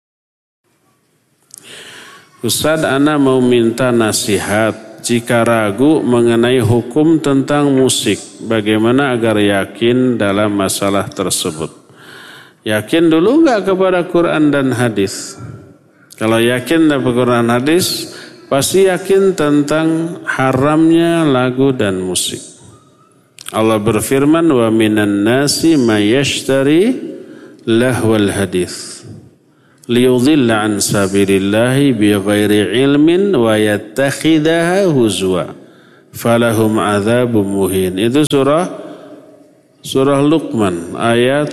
S4: Ustaz, ana mau minta nasihat jika ragu mengenai hukum tentang musik. Bagaimana agar yakin dalam masalah tersebut? Yakin dulu enggak kepada Quran dan hadis? Kalau yakin kepada Quran dan hadis, pasti yakin tentang haramnya lagu dan musik. Allah berfirman, wa minan nasi may yashtari lahwal hadits liyudhilla an sabilillahi bighairi ilmin wa yattakhidaha huzwa falahum adzabun muhin. Itu surah surah Luqman ayat,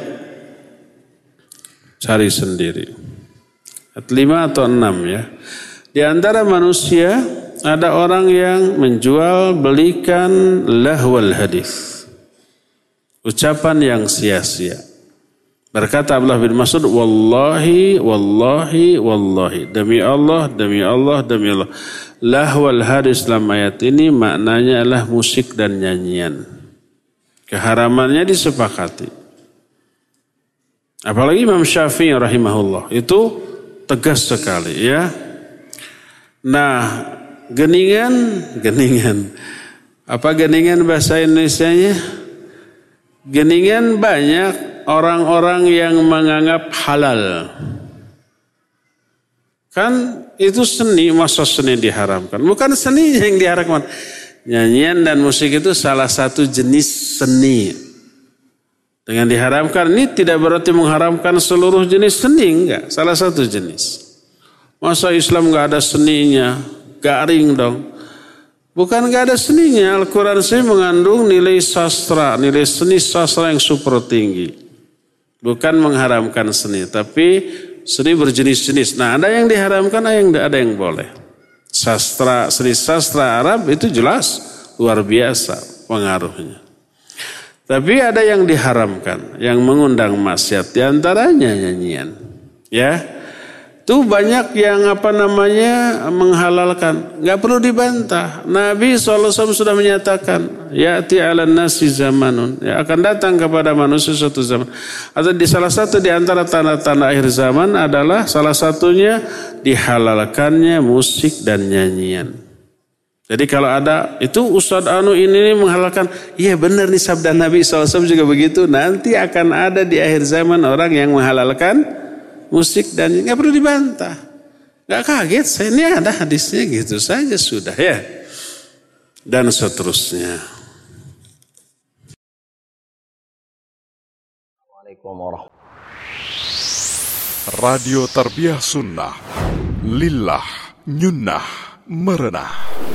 S4: cari sendiri, ayat lima atau enam ya. Di antara manusia ada orang yang menjual belikan lahwal hadis, ucapan yang sia-sia. Berkata Abdullah bin Mas'ud, wallahi wallahi wallahi, demi Allah demi Allah demi Allah, lahwal hadis dalam ayat ini maknanya adalah musik dan nyanyian. Keharamannya disepakati. Apalagi Imam Syafi'i rahimahullah itu tegas sekali ya. Nah, geningan, geningan. Apa geningan bahasa Indonesianya? Geningan banyak orang-orang yang menganggap halal. Kan itu seni, masa seni diharamkan? Bukan seni yang diharamkan. Nyanyian dan musik itu salah satu jenis seni. Dengan diharamkan ini tidak berarti mengharamkan seluruh jenis seni, enggak. Salah satu jenis. Masa Islam enggak ada seninya? Garing dong. Bukan enggak ada seninya. Al-Quran sendiri mengandung nilai sastra, nilai seni sastra yang super tinggi. Bukan mengharamkan seni, tapi seni berjenis-jenis. Nah, ada yang diharamkan, ada yang ada yang boleh. Sastra, seni sastra Arab itu jelas luar biasa pengaruhnya. Tapi ada yang diharamkan, yang mengundang maksiat, diantaranya nyanyian. Ya. Itu banyak yang apa namanya menghalalkan. Gak perlu dibantah. Nabi shallallahu alaihi wasallam sudah menyatakan, ya'ti 'alan nasi zamanun. Ya, akan datang kepada manusia suatu zaman. Atau di salah satu di antara tanda-tanda akhir zaman adalah salah satunya dihalalkannya musik dan nyanyian. Jadi kalau ada itu Ustadz Anu ini menghalalkan, iya benar nih sabda Nabi shallallahu alaihi wasallam juga begitu. Nanti akan ada di akhir zaman orang yang menghalalkan musik dan nggak perlu dibantah, nggak kaget. Saya ini ada hadisnya gitu saja sudah ya, dan seterusnya.
S3: Assalamualaikum warahmatullahi wabarakatuh. Radio Tarbiyah Sunnah, lillah nyunnah merenah.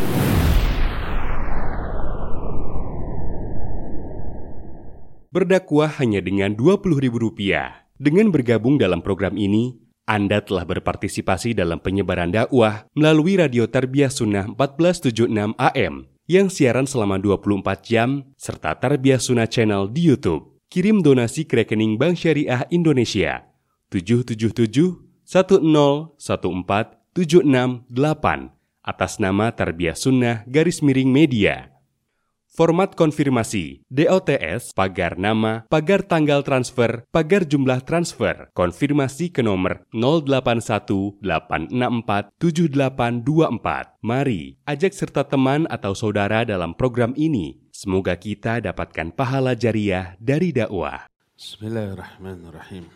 S7: Berdakwah hanya dengan dua puluh ribu rupiah. Dengan bergabung dalam program ini, Anda telah berpartisipasi dalam penyebaran dakwah melalui Radio Tarbiyah Sunnah empat belas tujuh puluh enam A M yang siaran selama dua puluh empat jam serta Tarbiyah Sunnah Channel di YouTube. Kirim donasi ke rekening Bank Syariah Indonesia tujuh tujuh tujuh satu nol satu empat tujuh enam delapan atas nama Tarbiyah Sunnah garis miring media. Format konfirmasi, D O T S, pagar nama, pagar tanggal transfer, pagar jumlah transfer, konfirmasi ke nomor nol delapan satu delapan enam empat tujuh delapan dua empat. Mari, ajak serta teman atau saudara dalam program ini. Semoga kita dapatkan pahala jariah dari dakwah.
S4: Bismillahirrahmanirrahim.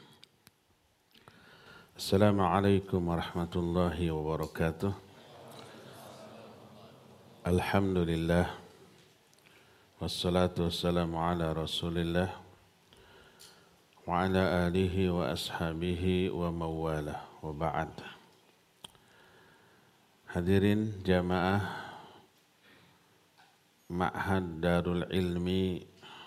S4: Assalamualaikum warahmatullahi wabarakatuh. Alhamdulillah. Wassalatu wassalamu ala rasulillah wa ala alihi wa ashabihi wa mawalah wa ba'd. Hadirin jamaah Ma'had Darul Ilmi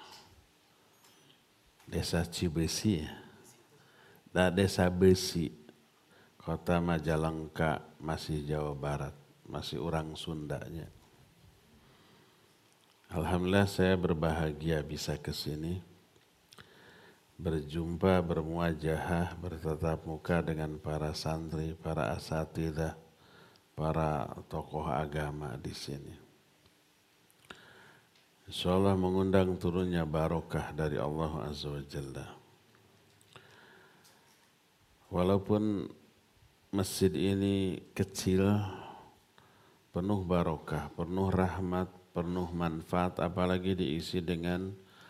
S4: Desa Cibesi dan Desa Besi, Kota Majalengka, masih Jawa Barat, masih orang Sundanya. Alhamdulillah saya berbahagia bisa ke sini, berjumpa, bermuajahah, bertatap muka dengan para santri, para asatidzah, para tokoh agama di sini. Insyaallah mengundang turunnya barokah dari Allah Azza wa Jalla. Walaupun masjid ini kecil, penuh barokah, penuh rahmat, penuh manfaat, apalagi diisi dengan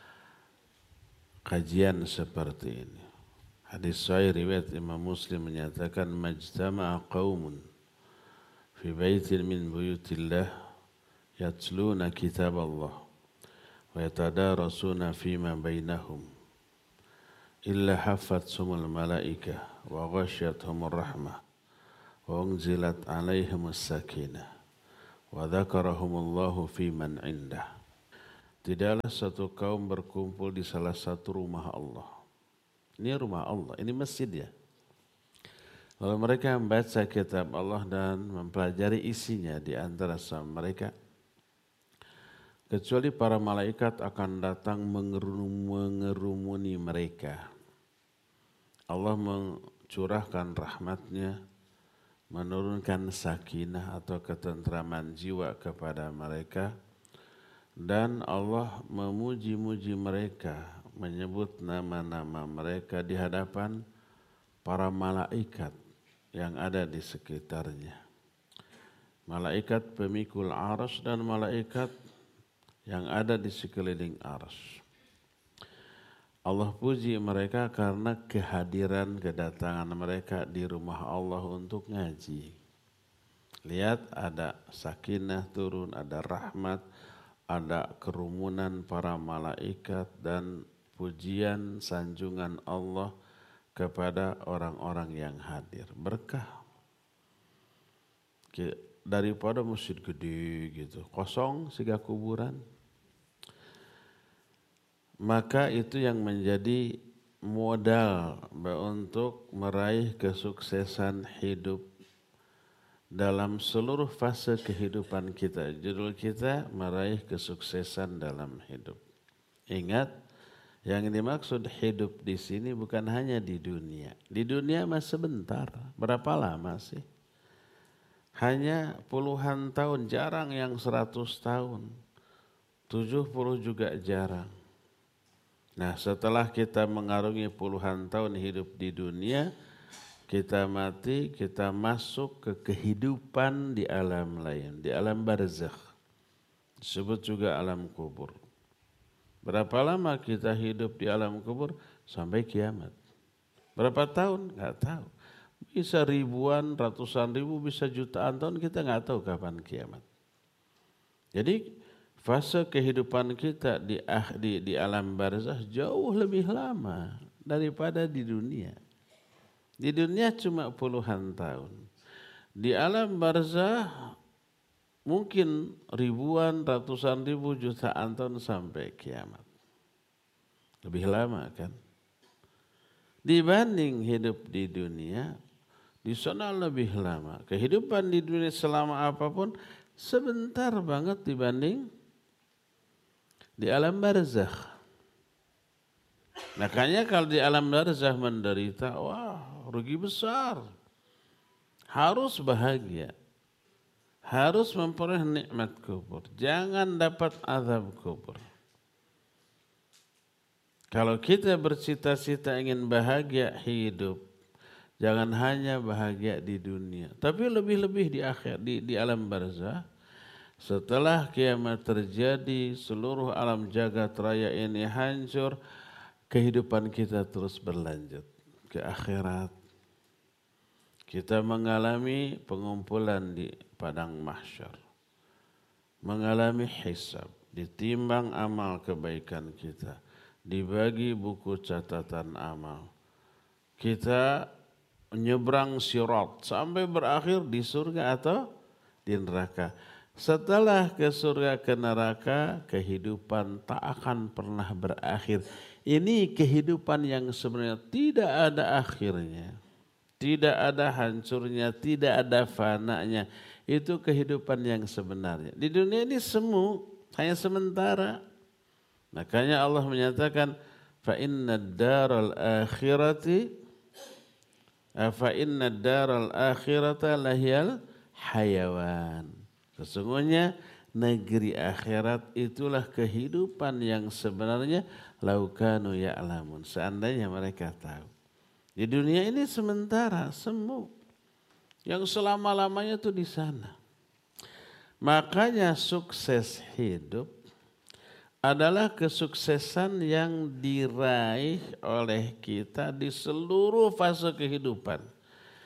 S4: kajian seperti ini. Hadis sahih riwayat Imam Muslim menyatakan, majtama'a qaumun fi baitin min buyutillah yatluna kitaballah wa yatadarasuna fima bainahum illa haffathumul malaikah wa ghasyiyatuhumur rahmah wa unzilat alaihimus sakinah wa dzakarahumullahu fi man indah. Tidaklah satu kaum berkumpul di salah satu rumah Allah. Ini rumah Allah, ini masjid ya. Lalu mereka membaca kitab Allah dan mempelajari isinya di antara sama mereka. Kecuali para malaikat akan datang mengerumuni mereka. Allah mencurahkan rahmatnya, menurunkan sakinah atau ketentraman jiwa kepada mereka. Dan Allah memuji-muji mereka, menyebut nama-nama mereka di hadapan para malaikat yang ada di sekitarnya. Malaikat pemikul arsy dan malaikat yang ada di sekeliling arsy. Allah puji mereka karena kehadiran kedatangan mereka di rumah Allah untuk ngaji. Lihat ada sakinah turun, ada rahmat, ada kerumunan para malaikat dan pujian sanjungan Allah kepada orang-orang yang hadir. Berkah. Daripada masjid gede gitu, kosong siga kuburan. Maka itu yang menjadi modal untuk meraih kesuksesan hidup dalam seluruh fase kehidupan kita. Judul kita meraih kesuksesan dalam hidup. Ingat, yang dimaksud hidup di sini bukan hanya di dunia. Di dunia masih sebentar. Berapa lama sih? Hanya puluhan tahun, jarang yang seratus tahun. tujuh puluh juga jarang. Nah, setelah kita mengarungi puluhan tahun hidup di dunia, kita mati, kita masuk ke kehidupan di alam lain, di alam barzakh. Disebut juga alam kubur. Berapa lama kita hidup di alam kubur? Sampai kiamat. Berapa tahun? Nggak tahu. Bisa ribuan, ratusan ribu, bisa jutaan tahun, kita nggak tahu kapan kiamat. Jadi fase kehidupan kita di, di, di alam barzakh jauh lebih lama daripada di dunia. Di dunia cuma puluhan tahun. Di alam barzakh mungkin ribuan, ratusan ribu, jutaan tahun sampai kiamat. Lebih lama kan? Dibanding hidup di dunia, di sana lebih lama. Kehidupan di dunia selama apapun sebentar banget dibanding di alam barzakh. Makanya kalau di alam barzakh menderita, wah rugi besar. Harus bahagia. Harus memperoleh nikmat kubur. Jangan dapat azab kubur. Kalau kita bercita-cita ingin bahagia hidup, jangan hanya bahagia di dunia, tapi lebih-lebih di akhir, di, di alam barzakh. Setelah kiamat terjadi, seluruh alam jagat raya ini hancur, kehidupan kita terus berlanjut ke akhirat. Kita mengalami pengumpulan di padang mahsyar, mengalami hisab, ditimbang amal kebaikan kita, dibagi buku catatan amal. Kita menyeberang sirat sampai berakhir di surga atau di neraka. Setelah ke surga ke neraka, kehidupan tak akan pernah berakhir. Ini kehidupan yang sebenarnya tidak ada akhirnya. Tidak ada hancurnya, tidak ada fananya. Itu kehidupan yang sebenarnya. Di dunia ini semu, hanya sementara. Makanya Allah menyatakan, fa inna daral akhirati fa inna daral akhirata lahiyal hayawan. Sesungguhnya negeri akhirat itulah kehidupan yang sebenarnya, laukanu ya'lamun, seandainya mereka tahu. Di dunia ini sementara, semu. Yang selama-lamanya itu di sana. Makanya sukses hidup adalah kesuksesan yang diraih oleh kita di seluruh fase kehidupan.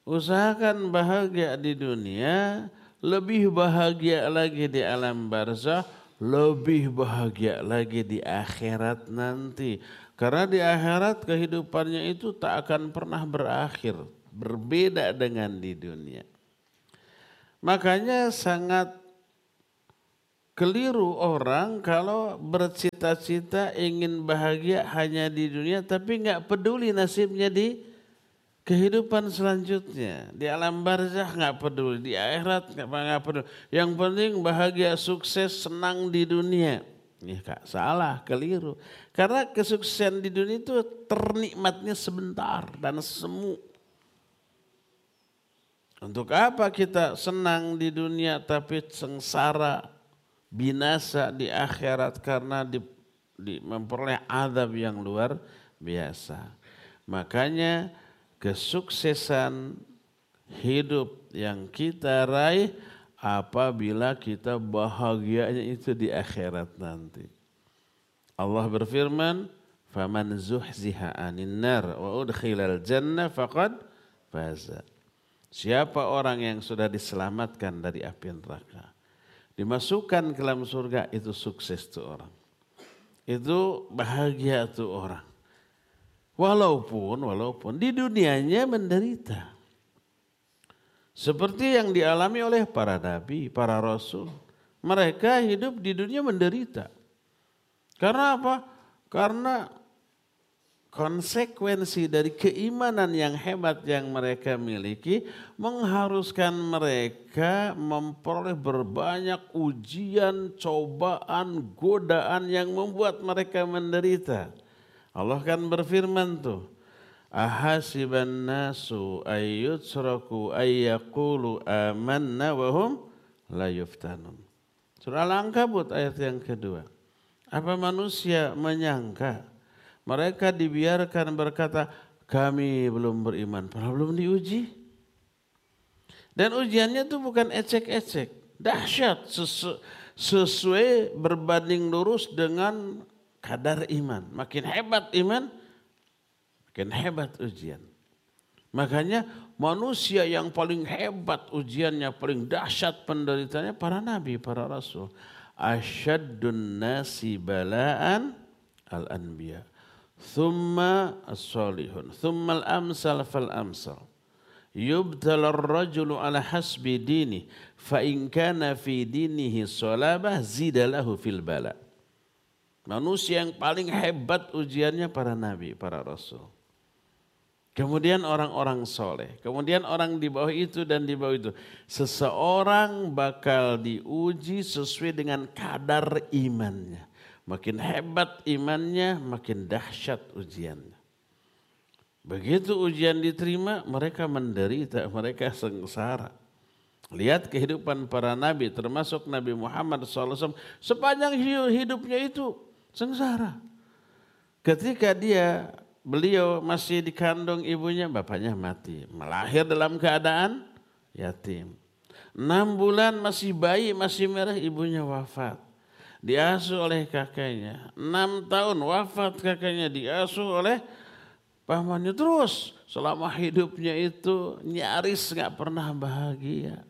S4: Usahakan bahagia di dunia, lebih bahagia lagi di alam barzakh, lebih bahagia lagi di akhirat nanti. Karena di akhirat kehidupannya itu tak akan pernah berakhir, berbeda dengan di dunia. Makanya sangat keliru orang kalau bercita-cita ingin bahagia hanya di dunia tapi nggak peduli nasibnya di kehidupan selanjutnya. Di alam barzakh nggak peduli, di akhirat nggak peduli. Yang penting bahagia, sukses, senang di dunia. Ya kak, salah, keliru. Karena kesuksesan di dunia itu ternikmatnya sebentar dan semu. Untuk apa kita senang di dunia tapi sengsara, binasa di akhirat karena di, di memperoleh azab yang luar biasa. Makanya kesuksesan hidup yang kita raih apabila kita bahagianya itu di akhirat nanti. Allah berfirman, "Faman zuhziha 'anil nar wa udkhilal jannah faqad faza." Siapa orang yang sudah diselamatkan dari api neraka, dimasukkan ke dalam surga, itu sukses tuh orang. Itu bahagia tuh orang. Walaupun walaupun di dunianya menderita. Seperti yang dialami oleh para nabi, para rasul. Mereka hidup di dunia menderita. Karena apa? Karena konsekuensi dari keimanan yang hebat yang mereka miliki mengharuskan mereka memperoleh berbanyak ujian, cobaan, godaan yang membuat mereka menderita. Allah kan berfirman tuh, ahasiban nasu ayyutsraku ayyaqulu amanna wa hum la yuftanun. Surah Al-Ankabut ayat yang kedua. Apa manusia menyangka mereka dibiarkan berkata kami belum beriman, padahal belum diuji. Dan ujiannya itu bukan ecek-ecek, dahsyat, sesu, sesuai berbanding lurus dengan kadar iman. Makin hebat iman, makin hebat ujian. Makanya manusia yang paling hebat ujiannya, paling dahsyat penderitaannya para nabi, para rasul. Asyaddun nasi bala'an al-anbiya. Thumma as-salihun. Thumma al-amsal fal-amsal. Yubtala ar-rajulu ala hasbi dini. Fa in kana fi dinihi salabah zidalahu fil bala. Manusia yang paling hebat ujiannya para nabi, para rasul. Kemudian orang-orang soleh. Kemudian orang di bawah itu dan di bawah itu. Seseorang bakal diuji sesuai dengan kadar imannya. Makin hebat imannya, makin dahsyat ujiannya. Begitu ujian diterima, mereka menderita, mereka sengsara. Lihat kehidupan para nabi, termasuk Nabi Muhammad shallallahu alaihi wasallam. Sepanjang hidupnya itu sengsara. Ketika dia, beliau masih dikandung ibunya, bapaknya mati. Melahir dalam keadaan yatim. Enam bulan masih bayi, masih merah, ibunya wafat. Diasuh oleh kakaknya. Enam tahun wafat kakaknya, diasuh oleh pamannya. Terus selama hidupnya itu nyaris gak pernah bahagia.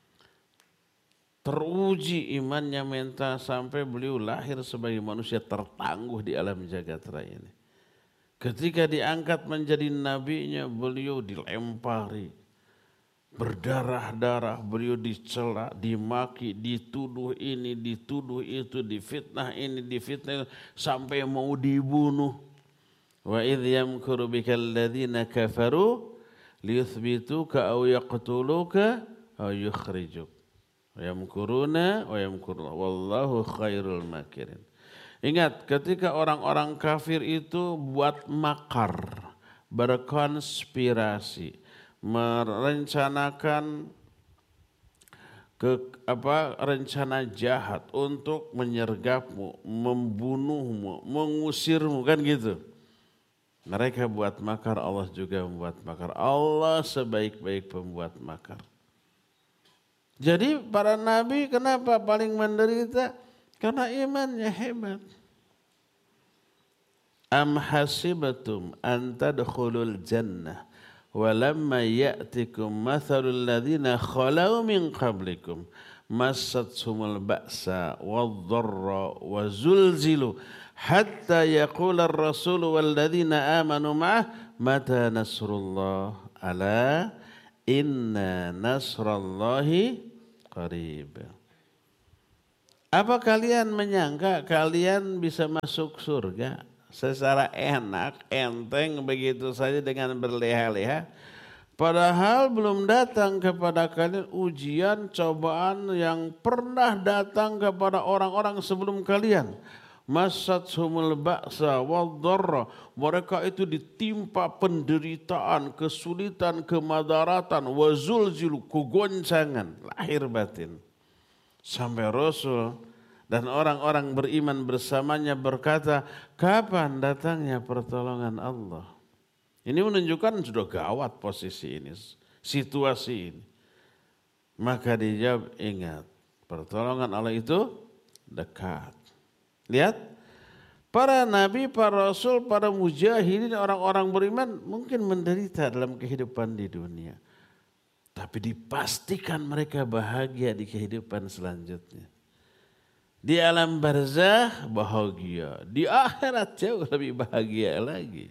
S4: Teruji imannya mental sampai beliau lahir sebagai manusia tertangguh di alam jagat raya ini. Ketika diangkat menjadi nabinya, beliau dilempari. Berdarah-darah, beliau dicela, dimaki, dituduh ini, dituduh itu, difitnah ini, difitnah itu, sampai mau dibunuh. Wa idh yamkuru bikal ladzina kafaru liyuthbituka aw yaqtuluka aw yukhrijuk. Wa yamkuruna wa yamkurullah wallahu khairul makirin. Ingat, ketika orang-orang kafir itu buat makar, berkonspirasi, merencanakan ke apa rencana jahat untuk menyergapmu, membunuhmu, mengusirmu, kan gitu. Mereka buat makar, Allah juga membuat makar. Allah sebaik-baik pembuat makar. Jadi para nabi kenapa paling menderita? Karena imannya hebat. Am hasibatum an tadkhulul jannah walamma ya'tikum mathalul ladzina khalau min qablikum massathumul ba'sa wadh-dharra wa zulzilu hatta yaqula ar-rasulu wal ladzina amanu ma'ah mata nasrullah ala inna nasrallahi qarib. Apa kalian menyangka kalian bisa masuk surga secara enak, enteng begitu saja dengan berleha-leha? Padahal belum datang kepada kalian ujian, cobaan yang pernah datang kepada orang-orang sebelum kalian. Massathumul ba'sa wadh-dharra, mereka itu ditimpa penderitaan, kesulitan, kemadaratan, wazulzilu, kegoncangan, lahir batin. Sampai Rasul dan orang-orang beriman bersamanya berkata, kapan datangnya pertolongan Allah? Ini menunjukkan sudah gawat posisi ini, situasi ini. Maka dijawab, ingat, pertolongan Allah itu dekat. Lihat, para nabi, para rasul, para mujahidin, orang-orang beriman mungkin menderita dalam kehidupan di dunia. Tapi dipastikan mereka bahagia di kehidupan selanjutnya. Di alam barzah bahagia, di akhirat jauh lebih bahagia lagi.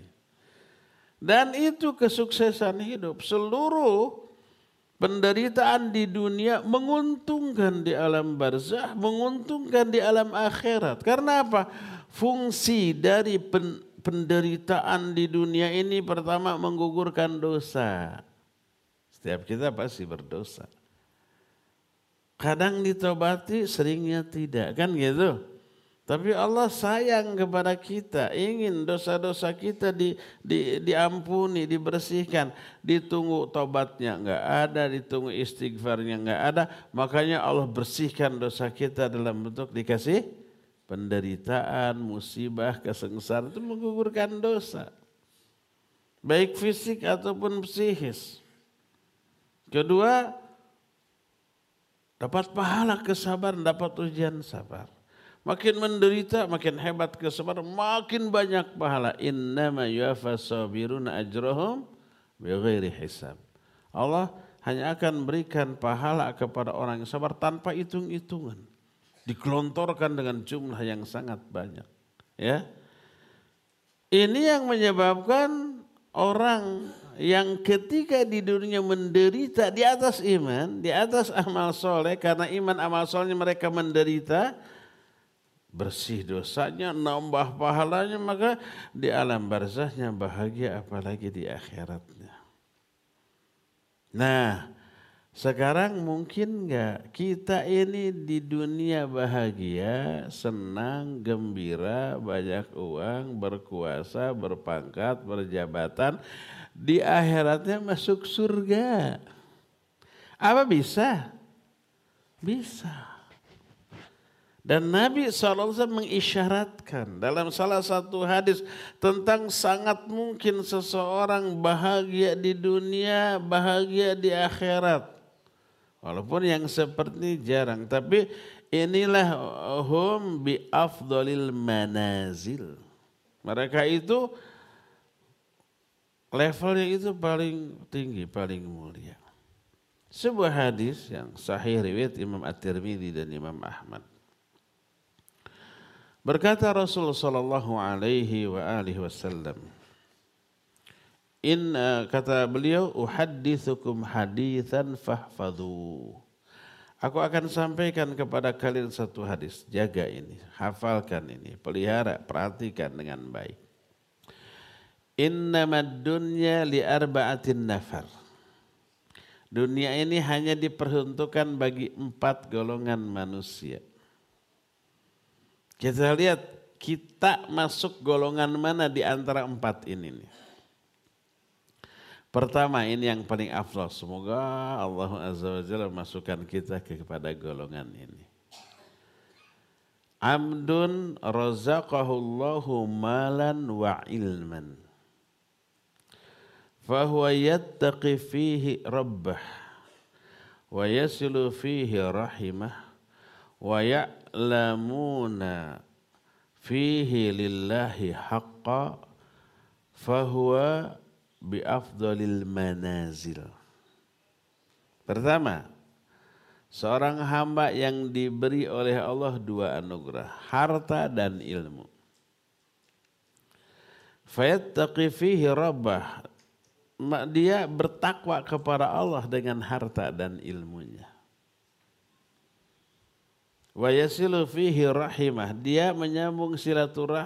S4: Dan itu kesuksesan hidup. Seluruh penderitaan di dunia menguntungkan di alam barzah, menguntungkan di alam akhirat. Karena apa? Fungsi dari penderitaan di dunia ini pertama menggugurkan dosa. Setiap kita pasti berdosa. Kadang ditobati, seringnya tidak. Kan gitu. Tapi Allah sayang kepada kita. Ingin dosa-dosa kita di, di, diampuni, dibersihkan. Ditunggu tobatnya enggak ada. Ditunggu istighfarnya enggak ada. Makanya Allah bersihkan dosa kita dalam bentuk dikasih penderitaan, musibah, kesengsaraan. Itu menggugurkan dosa. Baik fisik ataupun psikis. Kedua, dapat pahala kesabaran, dapat ujian sabar. Makin menderita, makin hebat kesabaran, makin banyak pahala. Innama yuwaffas sabiruna ajrahum bighairi hisab. Allah hanya akan berikan pahala kepada orang yang sabar tanpa hitung-hitungan. Dikelontorkan dengan jumlah yang sangat banyak. Ya. Ini yang menyebabkan orang yang ketika di dunia menderita di atas iman, di atas amal soleh, karena iman amal solehnya mereka menderita, bersih dosanya, nambah pahalanya, maka di alam barzahnya bahagia, apalagi di akhiratnya. Nah, sekarang mungkin enggak kita ini di dunia bahagia, senang, gembira, banyak uang, berkuasa, berpangkat, berjabatan, di akhiratnya masuk surga. Apa bisa? Bisa. Dan Nabi shallallahu alaihi wasallam mengisyaratkan dalam salah satu hadis tentang sangat mungkin seseorang bahagia di dunia, bahagia di akhirat. Walaupun yang seperti jarang, tapi inilah hum bi afdalil manazil. Mereka itu levelnya itu paling tinggi, paling mulia. Sebuah hadis yang sahih riwayat Imam At-Tirmidzi dan Imam Ahmad. Berkata Rasulullah sallallahu alaihi wa alihi wasallam, In kata beliau, uhaddithukum hadithan fahfadhu. Aku akan sampaikan kepada kalian satu hadis. Jaga ini, hafalkan ini, pelihara, perhatikan dengan baik. Innamad dunya li arba'atin nafar. Dunia ini hanya diperuntukkan bagi empat golongan manusia. Kita lihat kita masuk golongan mana di antara empat ini nih. Pertama, ini yang paling afdal. Semoga Allah Azza wa Jalla masukkan kita kepada golongan ini. Amdun razaqahullahu malan wa ilman. Fahuwa yattaqi fihi rabbah. Wa yasilu fihi rahimah. Wa ya'lamuna fihi lillahi haqqa. Fahuwa bi afdhalil manazil. Pertama, seorang hamba yang diberi oleh Allah dua anugerah, harta dan ilmu. Fayattaqi fihi rabbah, dia bertakwa kepada Allah dengan harta dan ilmunya. Wa yasilu fihi rahimah, dia menyambung silaturahmi